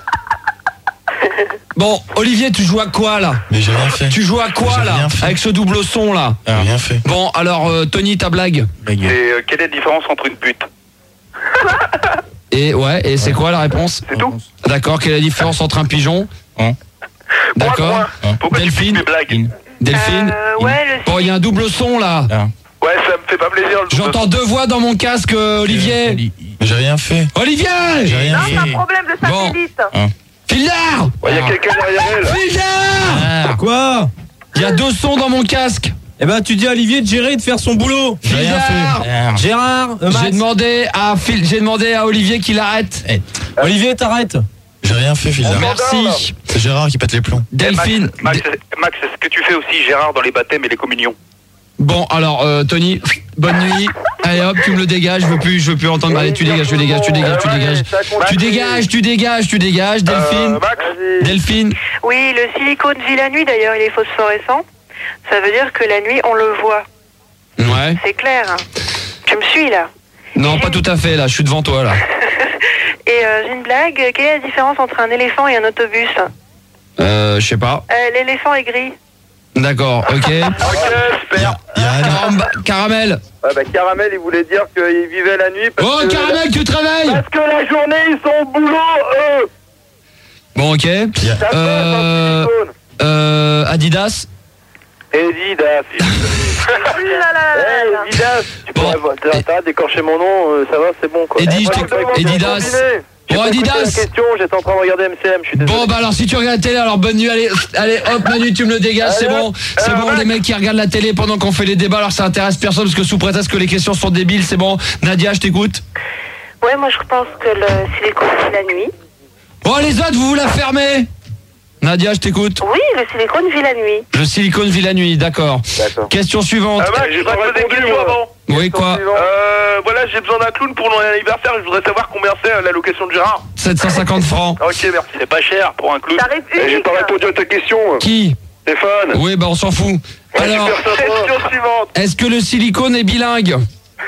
Bon, Olivier, tu joues à quoi là? Mais j'ai rien fait. Tu joues à quoi J'ai là? rien fait. Avec ce double son là? J'ai rien fait. Bon, alors euh, Tony, ta blague? Et euh, quelle est la différence entre une pute? Et ouais, et c'est quoi la réponse? C'est tout. D'accord, quelle est la différence entre un pigeon? Hein D'accord. Pourquoi tu Delphine, fais des blagues? Delphine. Euh, ouais, le Bon, il y a un double son là. Ouais, ça me fait pas plaisir. le double J'entends deux voix dans mon casque, euh, Olivier. Mais j'ai rien fait. Olivier! J'ai rien Non, fait. c'est un problème de Bon. satellite. Fildar! Ouais, il y a quelqu'un derrière elle. Fildar! Quoi? Il y a deux sons dans mon casque. Eh ben, tu dis à Olivier de gérer et de faire son boulot. J'ai rien Fildar! fait. Gérard, euh, Max. J'ai demandé à Phil, j'ai demandé à Olivier qu'il arrête. Eh, Olivier, t'arrêtes. J'ai rien fait, Phil. Merci. C'est Gérard qui pète les plombs. Delphine. Eh, Max, Max, Max, c'est ce que tu fais aussi, Gérard, dans les baptêmes et les communions. Bon, alors euh, Tony, bonne nuit. Allez hop, tu me le dégages, je veux plus, je veux plus entendre. Allez, tu dégages, tu dégages, tu dégages, tu dégages. Tu dégages, tu dégages, tu dégages. Delphine. Euh, Max, Delphine. Oui, le silicone vit la nuit d'ailleurs, il est phosphorescent. Ça veut dire que la nuit, on le voit. Ouais. C'est clair. Hein. Tu me suis là. Non, pas tout à fait là, je suis devant toi là. Et euh, j'ai une blague. Quelle est la différence entre un éléphant et un autobus? Euh, je sais pas. euh, L'éléphant est gris. D'accord, ok. ok, super. Il y a Anne. Caramba- Caramel. Ouais, bah, Caramel, il voulait dire qu'il vivait la nuit parce Oh, que... Caramel, tu te réveilles. Parce que la journée, ils sont au boulot, eux. Bon, ok. Il y a- Ça passe, Euh, en silicone. euh, Adidas. Eddie Das. Oui, là, là, là, là, là. Hey, Eddie Das, tu Bon. pourrais... t'as- T'arrêtes d'écorcher mon nom, euh, ça va, c'est bon, quoi. Eddie, Eh, je moi, t'ai- je te demande, Eddie j'ai Das. combiné. J'ai Bon, pas écouté Adidas. la question, j'étais en train de regarder M C M, je suis désolé. Bon, bah alors si tu regardes la télé, alors bonne nuit, allez, allez, hop, Manu, tu me le dégages, c'est Allez, bon. hop. C'est Euh, bon, Max. les mecs qui regardent la télé pendant qu'on fait les débats, alors ça intéresse personne parce que sous prétexte que les questions sont débiles, c'est bon. Nadia, je t'écoute. Ouais, moi je pense que le silicone vit la nuit. Oh, les autres, vous vous la fermez. Nadia, je t'écoute. Oui, le silicone vit la nuit. Le silicone vit la nuit, d'accord. D'accord. Question suivante. Ah bah, j'ai pas répondu moi avant. Oui, quoi? Euh, voilà, j'ai besoin d'un clown pour mon anniversaire. Je voudrais savoir combien c'est euh, l'allocation de Gérard. sept cent cinquante francs. Ok, merci. C'est pas cher pour un clown. Tarif Eh, J'ai unique. pas répondu à ta question. Qui? Stéphane. Oui, bah on s'en fout. Alors, super sympa. Question suivante. est-ce que le silicone est bilingue?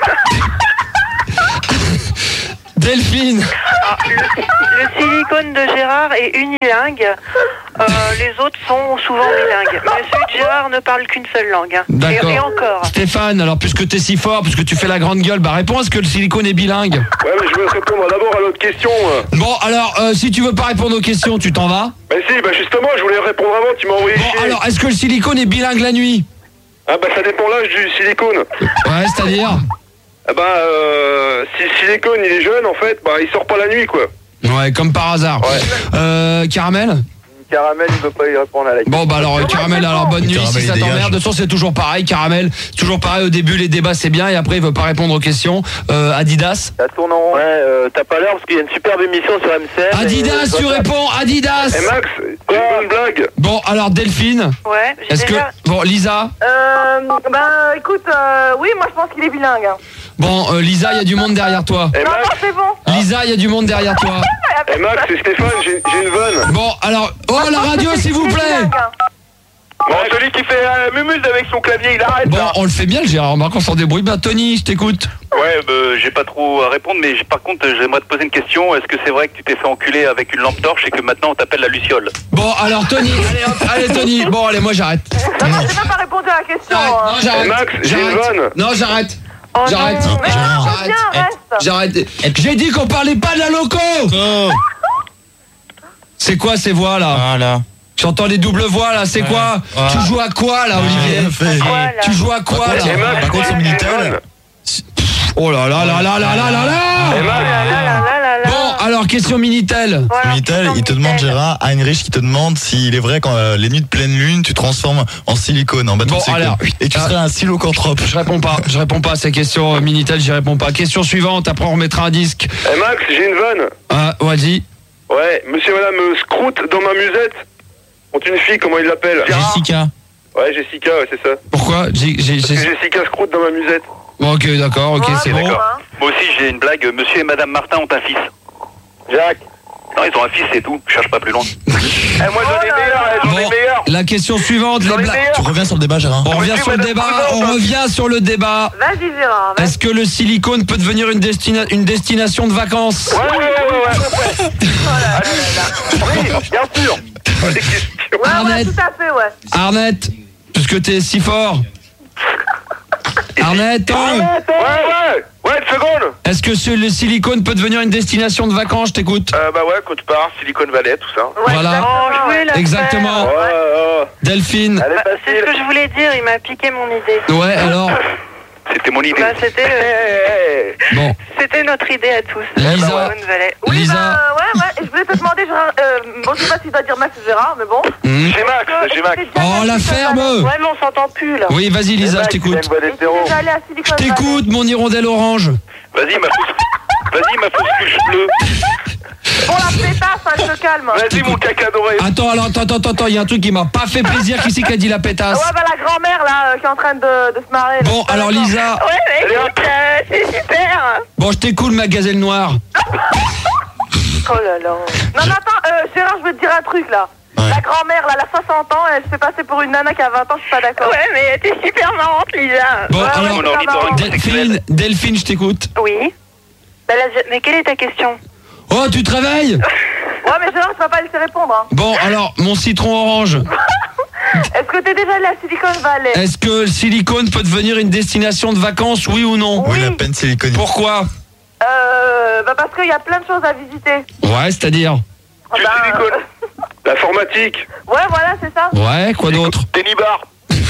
Delphine. Ah, le, le silicone de Gérard est unilingue. Euh, les autres sont souvent bilingues. Mais celui de Gérard ne parle qu'une seule langue. Hein. D'accord. Et, et encore. Stéphane, alors puisque t'es si fort, puisque tu fais la grande gueule, bah réponds, est-ce que le silicone est bilingue? Ouais, mais je veux répondre d'abord à l'autre question. moi. Bon, alors, euh, si tu veux pas répondre aux questions, tu t'en vas. Bah si, bah justement, je voulais répondre avant, tu m'as envoyé Bon, chier. alors, est-ce que le silicone est bilingue la nuit? Ah bah ça dépend l'âge du silicone. Ouais, c'est-à-dire? Ah bah euh, si le silicone il est jeune en fait, bah il sort pas la nuit quoi. Ouais, comme par hasard. Ouais. Euh, Caramel? Caramel il veut pas y répondre à la question. Bon, bah alors, euh, Caramel, alors bonne nuit, Caramel, si ça il t'emmerde. dégage. De toute façon, c'est toujours pareil, Caramel. C'est toujours pareil, au début, les débats, c'est bien, et après, il veut pas répondre aux questions. Euh, Adidas? Ça tourne en rond. Ouais, euh, t'as pas l'air parce qu'il y a une superbe émission sur M C N. Adidas, tu réponds, Adidas! Eh Max, c'est une bonne blague. Bon, alors, Delphine? Ouais, j'ai Est-ce que... déjà... Bon, Lisa? Euh, ben, écoute, euh, oui, moi je pense qu'il est bilingue. hein. Bon, euh, Lisa, il y a du monde derrière toi. Eh Non, non, Max, c'est bon. Lisa, il y a du monde derrière toi. eh Max, c'est Stéphane, j'ai j'ai une vanne. Bon, alors... Oh, la radio, s'il vous plaît! Bon, celui qui fait euh, mumuse avec son clavier, il arrête Bon, là. on le fait bien, le Gérard. Remarque, on s'en débrouille. Bah, Tony, je t'écoute. Ouais, bah, j'ai pas trop à répondre, mais j'ai- par contre, j'aimerais te poser une question. Est-ce que c'est vrai que tu t'es fait enculer avec une lampe torche et que maintenant on t'appelle la Luciole? Bon, alors, Tony, allez, hop, allez, Tony. Bon, allez, moi, j'arrête. Non, non, j'ai même pas répondu à la question. J'arrête. hein. Non, j'arrête. Eh Max, j'ai une J'arrête. vanne. Non, j'arrête. Oh J'arrête. non, Mais non, J'arrête. reviens, reste. J'arrête. J'ai dit qu'on parlait pas de la loco. Oh, C'est quoi ces voix là? voilà. J'entends les doubles voix là. C'est quoi? Ouais. Tu joues à quoi là, Olivier? Bien fait. Voilà. Tu joues à quoi Par là? contre, Eh Max, Par contre, c'est j'ai une Minitel. vanne. Oh là là là là là là là Eh là. Max, là là là là là. Bon, alors question Minitel. Voilà, Minitel, question il te demande, Minitel. Gérard, Heinrich qui te demande s'il est vrai quand euh, les nuits de pleine lune, tu transformes en silicone, en bâton Bon, de silicone. alors, Et tu ah. serais un silocanthrope. Je réponds pas. Je réponds pas à ces questions euh, Minitel. J'y réponds pas. Question suivante. Après, on remettra un disque. Eh Max, j'ai une vanne. Ah, vas-y. Ouais, monsieur et madame euh, Scrout dans ma musette ont une fille, comment il l'appelle? Jessica. Ouais, Jessica, ouais, c'est ça. Pourquoi? J'ai, j'ai, Parce que j'ai- Jessica Scrout dans ma musette. Bon, ok, d'accord. Ok, Ouais, c'est bon, bon. hein. Moi aussi, j'ai une blague. Monsieur et Madame Martin ont un fils. Jacques. Non, ils ont un fils, c'est tout. Je cherche pas plus loin. Eh, moi j'en ai meilleur, eh, j'en ai Bon, meilleur. la question suivante. Les J'en ai blagues. meilleur. Tu reviens sur le débat, Gérard. On revient Monsieur, sur le Madame débat. Prudhomme. On revient sur le débat. Vas-y, Gérard. vas-y. Est-ce que le silicone peut devenir une, destina- une destination de vacances? Ouais, ouais, ouais, ouais, ouais. Oui, bien sûr. Pas des questions. Ouais, ouais, Arnett. tout à fait, ouais. Arnett, puisque t'es si fort. Arnett, hein, Ouais, ouais. Ouais, une seconde. est-ce que ce- le silicone peut devenir une destination de vacances? Je t'écoute. Euh, bah ouais, Côte Part, Silicon Valley, tout ça. Ouais, Voilà. exactement, Oh, je voulais ouais. la Exactement. faire. Ouais, ouais. Delphine. Elle est Bah, c'est ce que facile. je voulais dire, il m'a piqué mon idée. Ouais, alors. C'était mon idée. Bah, c'était, euh, Bon, c'était notre idée à tous. Lisa. Silicon Valley. Oui, Lisa. bah, ouais, ouais. Et je voulais te demander, Gérard, euh, bon, je sais pas si tu dois dire Max ou Gérard, mais bon. hmm. J'ai Max, j'ai Max. Oh, la ferme. Ouais, mais on s'entend plus là. Oui, vas-y, Lisa, je t'écoute. une voix Et tu d'hétéro. es déjà allé à Je Silicon Valley. t'écoute, mon hirondelle orange. Vas-y, ma fausse. Vas-y, ma fausse couche bleue. Bon, la pétasse, hein, je te calme. Vas-y, mon caca doré. Attends, alors, attends, attends, attends, il y a un truc qui m'a pas fait plaisir. Qui c'est qui a dit la pétasse? Ouais, bah la grand-mère là, euh, qui est en train de, de se marrer. là. Bon, Pas alors d'accord. Lisa. Ouais, mais Allez, écoute, euh, c'est super. Bon, je t'écoute, ma gazelle noire. Oh là là. Non, mais attends, euh, Gérard, je veux te dire un truc là. Ouais. La grand-mère là, elle a soixante ans, elle se fait passer pour une nana qui a vingt ans, je suis pas d'accord. Ouais, mais t'es super marrante, Lisa. Bon, Ouais, alors, ouais, Mon ornithorynque Delphine, Delphine, je t'écoute. Oui. Bah, là, je- mais quelle est ta question? Oh, tu te réveilles? Ouais, mais Gérard, tu vas pas laisser répondre. Hein. Bon, alors, mon citron orange. Est-ce que t'es déjà allé à Silicon Valley? Est-ce que le silicone peut devenir une destination de vacances, oui ou non? Oui, Oui. la peine silicone. Pourquoi? Euh, bah parce qu'il y a plein de choses à visiter. Ouais, c'est-à-dire? Du Bah, silicone. L'informatique. Ouais, voilà, c'est ça. Ouais, quoi d'autre? Tenny bar.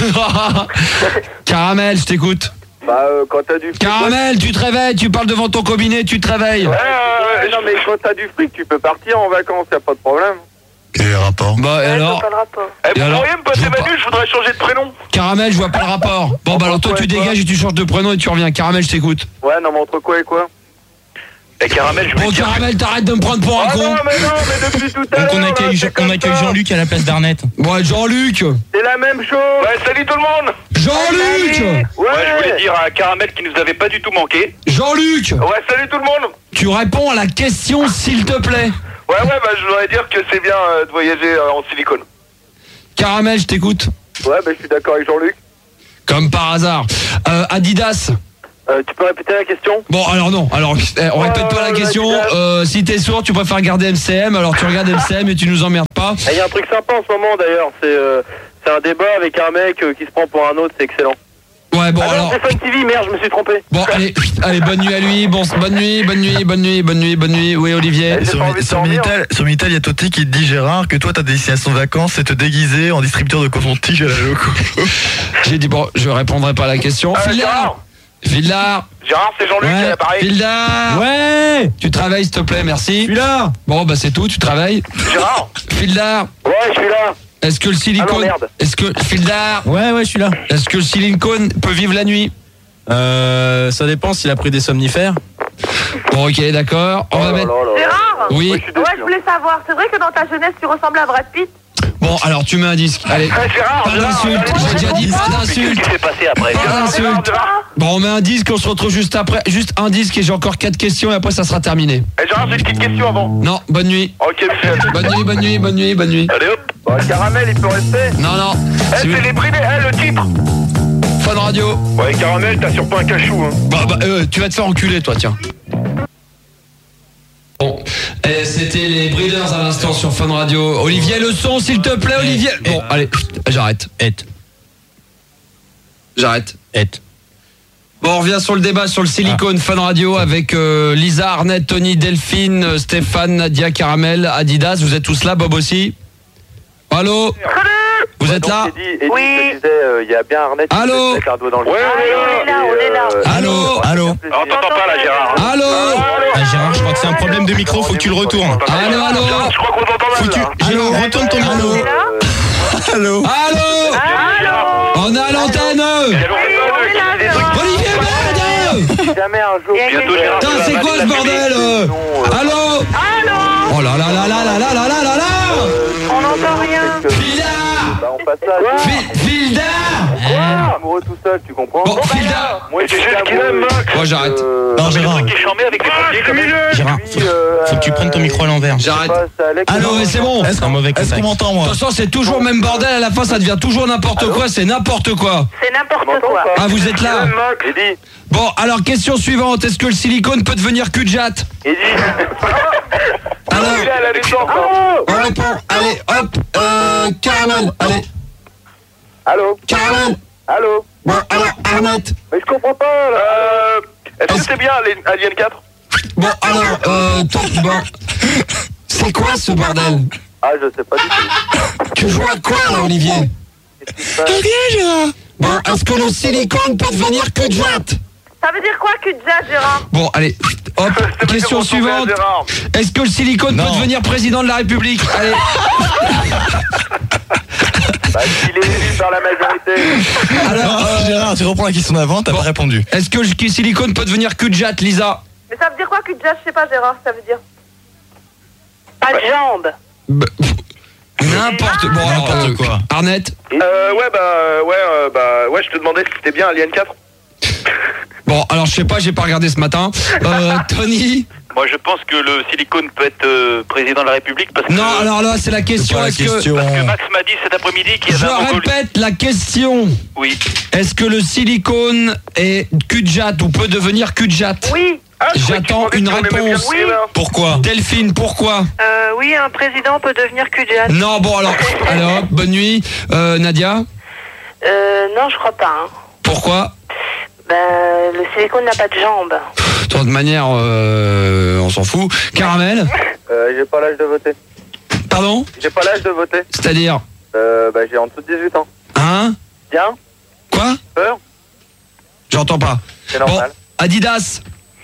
Caramel, je t'écoute. Bah, euh, quand t'as du fric. Caramel, tu te réveilles, tu parles devant ton cabinet, tu te réveilles. Ouais, ouais, ouais, non, mais quand t'as du fric, tu peux partir en vacances, y a pas de problème. Quel est le rapport? Bah, et Ouais, je alors? vois pas le rapport. Eh, Et vous alors pourriez me passer Je vois pas. Manu, je voudrais changer de prénom. Caramel, je vois pas le rapport. Bon, bah alors toi, tu dégages et tu changes de prénom et tu reviens. Caramel, je t'écoute. Ouais, non, mais entre quoi et quoi? Et Caramel, je voulais Bon, dire... Caramel, t'arrêtes de me prendre pour un Ah con. non, mais non, mais depuis tout à l'heure. Donc on accueille, là, c'est on comme accueille ça. Jean-Luc à la place d'Arnett. Bon, Jean-Luc. C'est la même chose. Ouais, salut tout le monde. Jean-Luc. Ouais. Ouais, je voulais dire à Caramel qui nous avait pas du tout manqué. Jean-Luc. Ouais, salut tout le monde. Tu réponds à la question, s'il te plaît. Ouais, ouais, bah je voudrais dire que c'est bien euh, de voyager euh, en silicone. Caramel, je t'écoute. Ouais, bah je suis d'accord avec Jean-Luc. Comme par hasard. Euh, Adidas. Euh, tu peux répéter la question? Bon, alors non. Alors, eh, on répète pas la question. Euh, si t'es sourd, tu préfères regarder M C M. Alors, tu regardes M C M et tu nous emmerdes pas. Il y a un truc sympa en ce moment d'ailleurs, c'est euh, c'est un débat avec un mec euh, qui se prend pour un autre, c'est excellent. Ouais, bon, Ah non, alors. c'est Fun T V, merde, je me suis trompé. Bon, allez, allez, bonne nuit à lui. Bon, bonne nuit, bonne nuit, bonne nuit, bonne nuit, bonne nuit. Oui, Olivier. Et sur, pas envie de sur dormir. Minitel, sur Minitel, il y a Toti qui te dit, Gérard, que toi, ta destination de vacances, c'est te déguiser en distributeur de coton-tige à la loco. J'ai dit, bon, je répondrai pas à la question. Euh, Fildar. Gérard. Fildar. Gérard, c'est Jean-Luc qui Ouais. a l'appareil. Fildar. Ouais. Tu travailles, s'il te plaît, merci. Je suis là. Bon, bah, c'est tout, tu travailles. Gérard. Fildar. Ouais, je suis là. Est-ce que le Ah non, silicone. merde. Est-ce que. Fildar. Ouais, ouais, je suis là. Est-ce que le silicone peut vivre la nuit? Euh, ça dépend s'il a pris des somnifères. Bon, ok, d'accord. On Oh va là mettre. là là. Gérard Oui. Ouais, je suis déçu, Ouais, je voulais savoir, c'est vrai que dans ta jeunesse, tu ressemblais à Brad Pitt? Bon, alors tu mets un disque. Allez. Eh, Gérard, Pas Gérard, d'insulte. Gérard, J'ai déjà dit pas Qu'est-ce d'insulte. qui s'est passé après? Pas Gérard, d'insulte. Gérard, Gérard. Bon, on met un disque, on se retrouve juste après. Juste un disque et j'ai encore quatre questions et après ça sera terminé. Eh, Gérard, j'ai une petite question avant. Non, bonne nuit. Ok, Michel. Bonne nuit, bonne nuit, bonne nuit, bonne nuit. Allez hop. Bah, Caramel, il peut rester. Non, non. Eh, Si vous- c'est les bridés. Eh, le titre. Fun Radio. Ouais, Caramel, t'as sur pas un cachou, hein. Bah, bah, euh, tu vas te faire enculer, toi, tiens. Bon, et c'était les Breeders à l'instant sur Fun Radio. Olivier, le son, s'il te plaît, Olivier. Bon, allez, j'arrête. Et. J'arrête. Et. Bon, on revient sur le débat sur le silicone Fun Radio avec euh, Lisa, Arnett, Tony, Delphine, euh, Stéphane, Nadia, Caramel, Adidas. Vous êtes tous là, Bob aussi? Allô? Vous êtes là? Oui. Il y a bien Arnett qui Allô? se met un doigt dans le Ouais, cul. on est là, on est là. Et, euh, Allô? Allô. Alors, t'entends pas là, Gérard. Allô? Ah, Gérard, je crois que c'est un problème de micro, faut que tu le retournes. Allô, allô? Gérard, je crois qu'on t'entend Faut mal, que tu... là. Gérard, retourne ton micro. On est là? Allô? Allô? Allô? On est à l'antenne! Oui, on est là, Gérard. Olivier Berde! Jamais un jour. Bientôt, Gérard. Putain, c'est quoi ce bordel? euh Allô? Allô? Oh là là là là là là là là là là! On n'entend rien. Fildar! Bah, on passe ça. Fi- Fildar! Quoi? Amoureux tout seul, tu comprends? Bon, Fildar! Moi, C'est juste qu'il aime, Max. Moi, j'arrête. Non, Gérard. Qui est chambé avec les pompiers, quand même. Gérard, faut, faut que tu prennes ton micro à l'envers. J'arrête. Allô, mais c'est bon. Est-ce un mauvais est-ce qu'on contact. m'entend, De moi? toute façon, c'est toujours le même bordel. À la fin, ça devient toujours n'importe quoi. C'est n'importe quoi. C'est n'importe quoi. Ah, vous êtes là? J'ai dit. Bon, alors, question suivante. Est-ce que le silicone peut devenir cul-de-jatte? J'ai dit. Alors, Il a la licence. on répond. Allez, hop. Euh, Caramel. Allez, Allô? Caramel. Allô? Bon, alors, Arnett. Mais je comprends pas, là. Euh, Est-ce que c'est bien Alien- Alien quatre? Bon, alors, euh, toi, bon. C'est quoi ce bordel? Ah, je sais pas du tout. Tu joues à quoi, là, Olivier? Qu'est-ce qui se passe? Bon, est-ce que le silicone peut devenir cul-de-jatte? Ça veut dire quoi, cul-de-jatte, Gérard? Bon, allez, hop, question suivante. Est-ce que le silicone Non. peut devenir président de la République? Allez, Bah, s'il est élu par la majorité. alors, Non, euh, Gérard, tu reprends la question d'avant, t'as bon. pas répondu. est-ce que le silicone peut devenir cul-de-jatte, Lisa? Mais ça veut dire quoi, cul-de-jatte? Je sais pas, Gérard, ça veut dire. Pas de jambes. Bah, pff, N'importe bon, alors, N'importe euh, quoi. Arnett? Euh, ouais, bah, ouais, euh, bah, ouais, je te demandais si c'était bien Alien quatre. Bon, alors, je sais pas, j'ai pas regardé ce matin. Euh, Tony? Moi, je pense que le silicone peut être euh, président de la République parce que... Non, alors là, c'est la question. pas la Est-ce que... question. Parce que Max m'a dit cet après-midi qu'il y Je avait un Mongolien. répète la question. Oui. Est-ce que le silicone est cul-de-jatte ou peut devenir cul-de-jatte? Oui. Ah, je croyais J'attends que tu une demandais si on aimait bien réponse. le cinéma. Pourquoi? Delphine, pourquoi? Euh, oui, un président peut devenir cul-de-jatte. Non, bon, alors, allez hop, bonne nuit. Euh, Nadia? Euh, non, je crois pas. Hein. Pourquoi? Ben, le silicone n'a pas de jambes. De toute manière, euh, on s'en fout. Caramel? Euh, j'ai pas l'âge de voter. Pardon? J'ai pas l'âge de voter. C'est-à-dire? Euh, bah, j'ai en dessous de dix-huit ans. Hein? Bien? Quoi? Peur? J'entends pas. C'est Bon, normal. Adidas?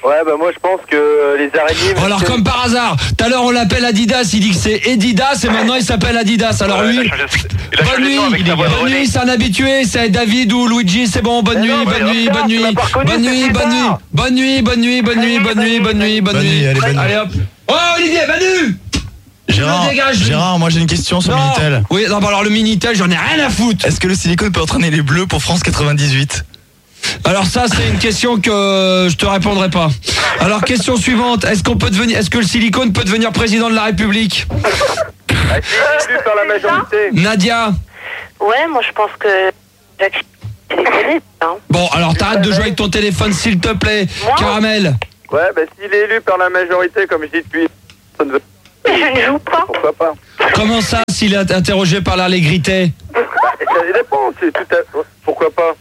Ouais, bah moi je pense que euh, les araignées... Alors c'est- comme par hasard, tout à l'heure on l'appelle Adidas, il dit que c'est Edidas et maintenant il s'appelle Adidas. Alors Ouais, lui, il a changé- il a changé bonne de nuit, nom avec sa voix de bonne René. nuit, c'est un habitué, c'est David ou Luigi, c'est bon, bonne Mais nuit, non, bonne mais nuit, regarde, bonne tu nuit, m'as pas reconnu, bonne c'est nuit, bonne nuit, bizarre. bonne nuit, bonne nuit, bonne nuit, bonne nuit, bonne nuit, bonne nuit, bonne Bonne nuit. nuit, allez, bonne nuit. Allez hop. Oh Olivier, Gérard, me dégage, lui. Gérard, moi j'ai une question sur Non. Minitel. Oui, non, bah alors le Minitel, j'en ai rien à foutre. Est-ce que le silicone peut entraîner les Bleus pour France quatre-vingt-dix-huit? Alors ça c'est une question que je te répondrai pas. Alors question suivante, est-ce qu'on peut devenir est-ce que le silicone peut devenir président de la République? Ah, si, élu par la majorité. Nadia. Ouais, moi je pense que Jacques Séliconé, hein. Bon, alors t'arrêtes de jouer avec ton téléphone s'il te plaît. Moi Caramel. Ouais, bah s'il est élu par la majorité, comme je dis depuis... ça ne veut- Mais je ne joue pas. Pourquoi pas? Comment ça s'il est interrogé par l'allégrité? Bah, ça dépend, c'est tout à... Pourquoi pas?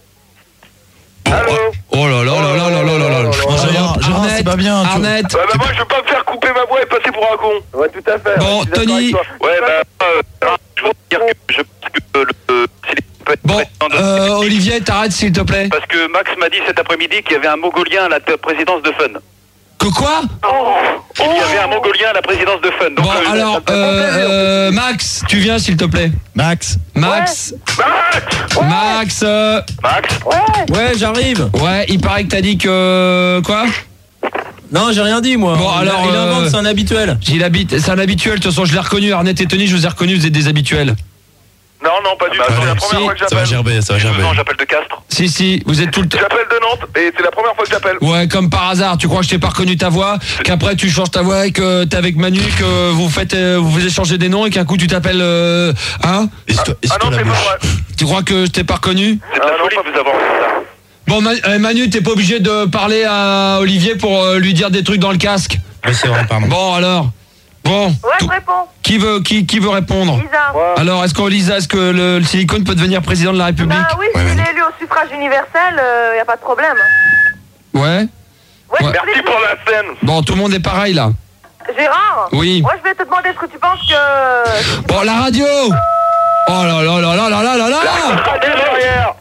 Allô? Oh là là là là là là là là. Oh, Gérard, Gérard, c'est pas bien. tu- Arnett. Ouais, bah moi je veux pas me faire couper ma voix et passer pour un con. Ouais, tout à fait. Bon, ouais, je suis d'accord Tony. avec toi. Ouais, bah, euh, je veux dire que je pense que le, le Silicone peut être Bon, président de la euh, République. Olivier, t'arrêtes s'il te plaît. Parce que Max m'a dit cet après-midi qu'il y avait un Mongolien à la t- présidence de Fun. Que quoi? Il y avait un Mongolien à la présidence de Fun. Donc, Bon, euh, alors, ça me fait euh, plaisir. euh, Max, tu viens s'il te plaît. Max. Max. Max Max. euh, Max Ouais, j'arrive. Ouais, il paraît que t'as dit que quoi? Non, j'ai rien dit moi. Bon, Il- alors, il invente, euh, c'est un habituel. Il habite, c'est un habituel. De toute façon, je l'ai reconnu. Arnett et Tony, je vous ai reconnu. Vous êtes des habituels. Non, non, pas du tout. C'est la première si, fois que Ça va j'appelle. gerber, ça va gerber. Non, j'appelle de Castres. Si, si, vous êtes tout le temps. J'appelle de Nantes et c'est la première fois que j'appelle. Ouais, comme par hasard, tu crois que je t'ai pas reconnu ta voix, qu'après tu changes ta voix et que t'es avec Manu, que vous faites, euh, vous vous échangez des noms et qu'un coup tu t'appelles, euh, hein? Essuie-toi Ah non, la c'est pas bouche. vrai. Tu crois que je t'ai pas reconnu? C'est de la folie de vous avoir fait ça. Bon, Ma- euh, Manu, t'es pas obligé de parler à Olivier pour euh, lui dire des trucs dans le casque. Oui, c'est vrai, pardon. Bon, alors. Bon. Ouais, tout- je réponds. Qui veut, qui, qui veut répondre? Lisa. Ouais. Alors, est-ce qu'on Lisa, est-ce que le, le silicone peut devenir président de la République? Bah oui, Ouais, s'il mais- est élu au suffrage universel, il n'y a pas de problème. Ouais. Ouais, Ouais. je Merci voulais- pour la scène. Bon, tout le monde est pareil là. Gérard. Oui. Moi, je vais te demander, est-ce que tu penses que... Bon, la radio. Oh là là là là là là là là. Allez, derrière.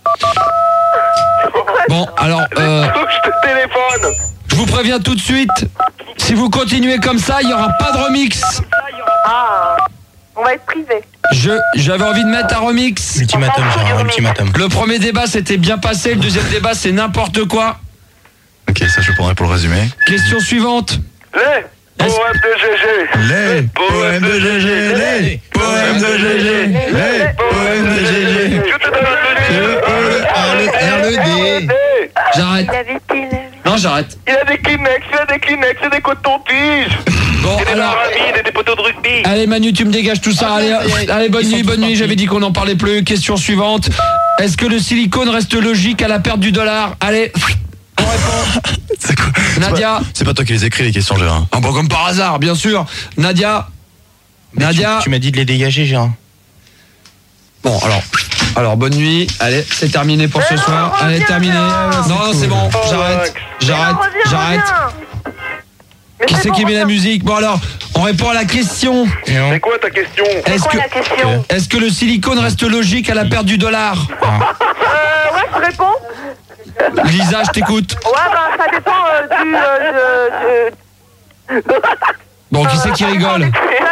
Bon, alors, euh, Faut que je te téléphone. je vous préviens tout de suite. Si vous continuez comme ça, il y aura pas de remix. Ah, on va être privé. Je, j'avais envie de mettre un remix. Ultimatum, Gérard, ultimatum. Le premier débat s'était bien passé, le deuxième débat c'est n'importe quoi. Ok, ça je prendrai pour le résumé. Question suivante. Les poèmes de G G. Les poèmes de G G, les poèmes de G G, les poèmes de G G. Je te donne un Le E, A, le R, le D. J'arrête. Il avait qu'il Non, j'arrête. Il a des Kleenex, il a des Kleenex, il a des cotons-tiges. Bon, Il a des alors. pyramides et des poteaux de rugby. Allez Manu, tu me dégages tout ça. Allez, allez bonne nuit, bonne nuit. J'avais dit qu'on n'en parlait plus. Question suivante. Est-ce que le silicone reste logique à la perte du dollar? Allez, on répond. C'est quoi? C'est Nadia. pas- C'est pas toi qui les écris les questions, Gérard. Ah bon, comme par hasard, bien sûr. Nadia. Nadia. m'as dit de les dégager, Gérard. Bon, alors. Alors, bonne nuit. Allez, c'est terminé pour ce Eh non, soir. reviens, Allez, terminé. Gérard. Non, c'est bon. J'arrête. J'arrête. Non, reviens, J'arrête. reviens. Mais Qui c'est bon, qui met la reviens. musique? Bon, alors, on répond à la question. C'est quoi ta question? Est-ce quoi que, la question? est-ce que le silicone reste logique à la perte du dollar? Euh, ouais, je réponds. Lisa, je t'écoute. Ouais, bah, ça dépend euh, du... Euh, de, de- Bon, qui c'est qui rigole?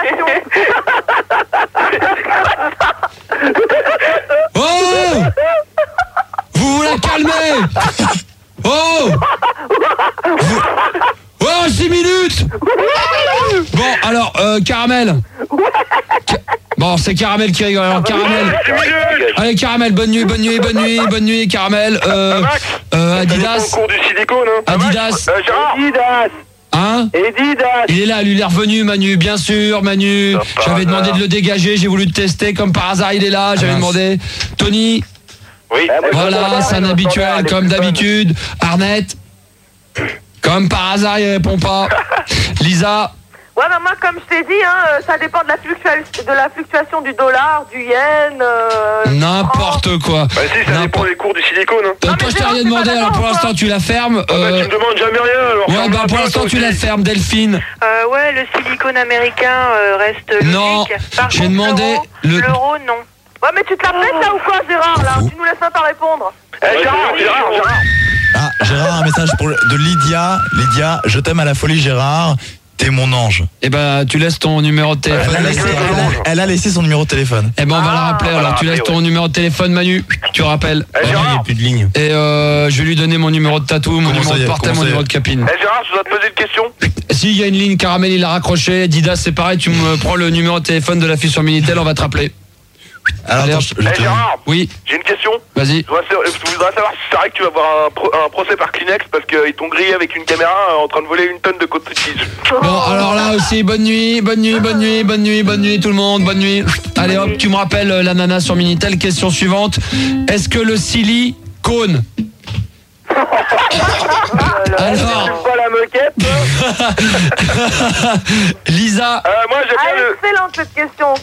Oh! Vous vous la calmez! Oh! Vous- Oh, six minutes! Bon, alors, euh, Caramel. Ca- Bon, c'est Caramel qui rigole. Alors, Caramel. Allez, Caramel, bonne nuit, bonne nuit, bonne nuit, bonne nuit, Caramel. Euh, euh, Adidas. Au cours du silicone, hein. Adidas. Euh, Gérard. Edidas. Hein? Edidas. Il est là, lui, il est revenu, Manu, bien sûr, Manu. Ça part J'avais demandé là. de le dégager, j'ai voulu le tester, comme par hasard, il est là, j'avais demandé. Tony, Oui. voilà, c'est un habituel, comme d'habitude. Arnett, comme par hasard, il répond pas. Lisa, Ouais, bah, moi, comme je t'ai dit, hein, euh, ça dépend de la, fluctua- de la fluctuation du dollar, du yen... Euh, n'importe quoi. Bah si, ça dépend N'importe- des cours du silicone. Hein. Euh, Non, toi, mais je t'ai Gérard, rien c'est demandé, pas alors pour d'accord, l'instant, tu la fermes. Ah bah, euh, tu me demandes jamais rien alors. Ouais, Ferme-la bah pour pas, l'instant, toi tu la aussi. fermes, Delphine. Euh, ouais, le silicone américain euh, reste logique. Non, Par j'ai contre, demandé l'euro, le- l'euro, non. Ouais, mais tu te la pètes, là, ou quoi, Gérard, là? Tu nous laisses même pas répondre. Eh, Gérard, Gérard, Gérard. Ah, Gérard, un message pour le- de Lydia. Lydia, je t'aime à la folie, Gérard. T'es mon ange. Eh ben, tu laisses ton numéro de téléphone. Elle a laissé, elle a- elle a laissé son numéro de téléphone. Eh ben, on va la rappeler. va la Alors, tu laisses rappeler, ton numéro de téléphone, Manu. Tu rappelles. Eh, Gérard, plus de ligne. Et euh, je vais lui donner mon numéro de tatou, mon Comment numéro ça y de est, portable, comment mon ça y numéro est de capine. eh, Gérard, je dois te poser une question. Si il y a une ligne, Caramel, il l'a raccroché. Didas, c'est pareil. Tu me prends le numéro de téléphone de la fille sur Minitel, on va te rappeler. Alors, Allez, attends, hop. je- je Eh, te- Gérard, Oui, j'ai une question. vas-y. Je voudrais savoir- je voudrais savoir si c'est vrai que tu vas avoir un, pro- un procès par Kleenex parce qu'ils t'ont grillé avec une caméra euh, en train de voler une tonne de coton-tige. Bon, alors là aussi, bonne nuit, bonne nuit, bonne nuit, bonne nuit, bonne nuit tout le monde, bonne nuit. Allez hop, tu me rappelles euh, la nana sur Minitel. Question suivante. Est-ce que le silicone Alors, Pas la moquette. Lisa, Euh, moi, j'aime Ah, bien le... excellente cette question.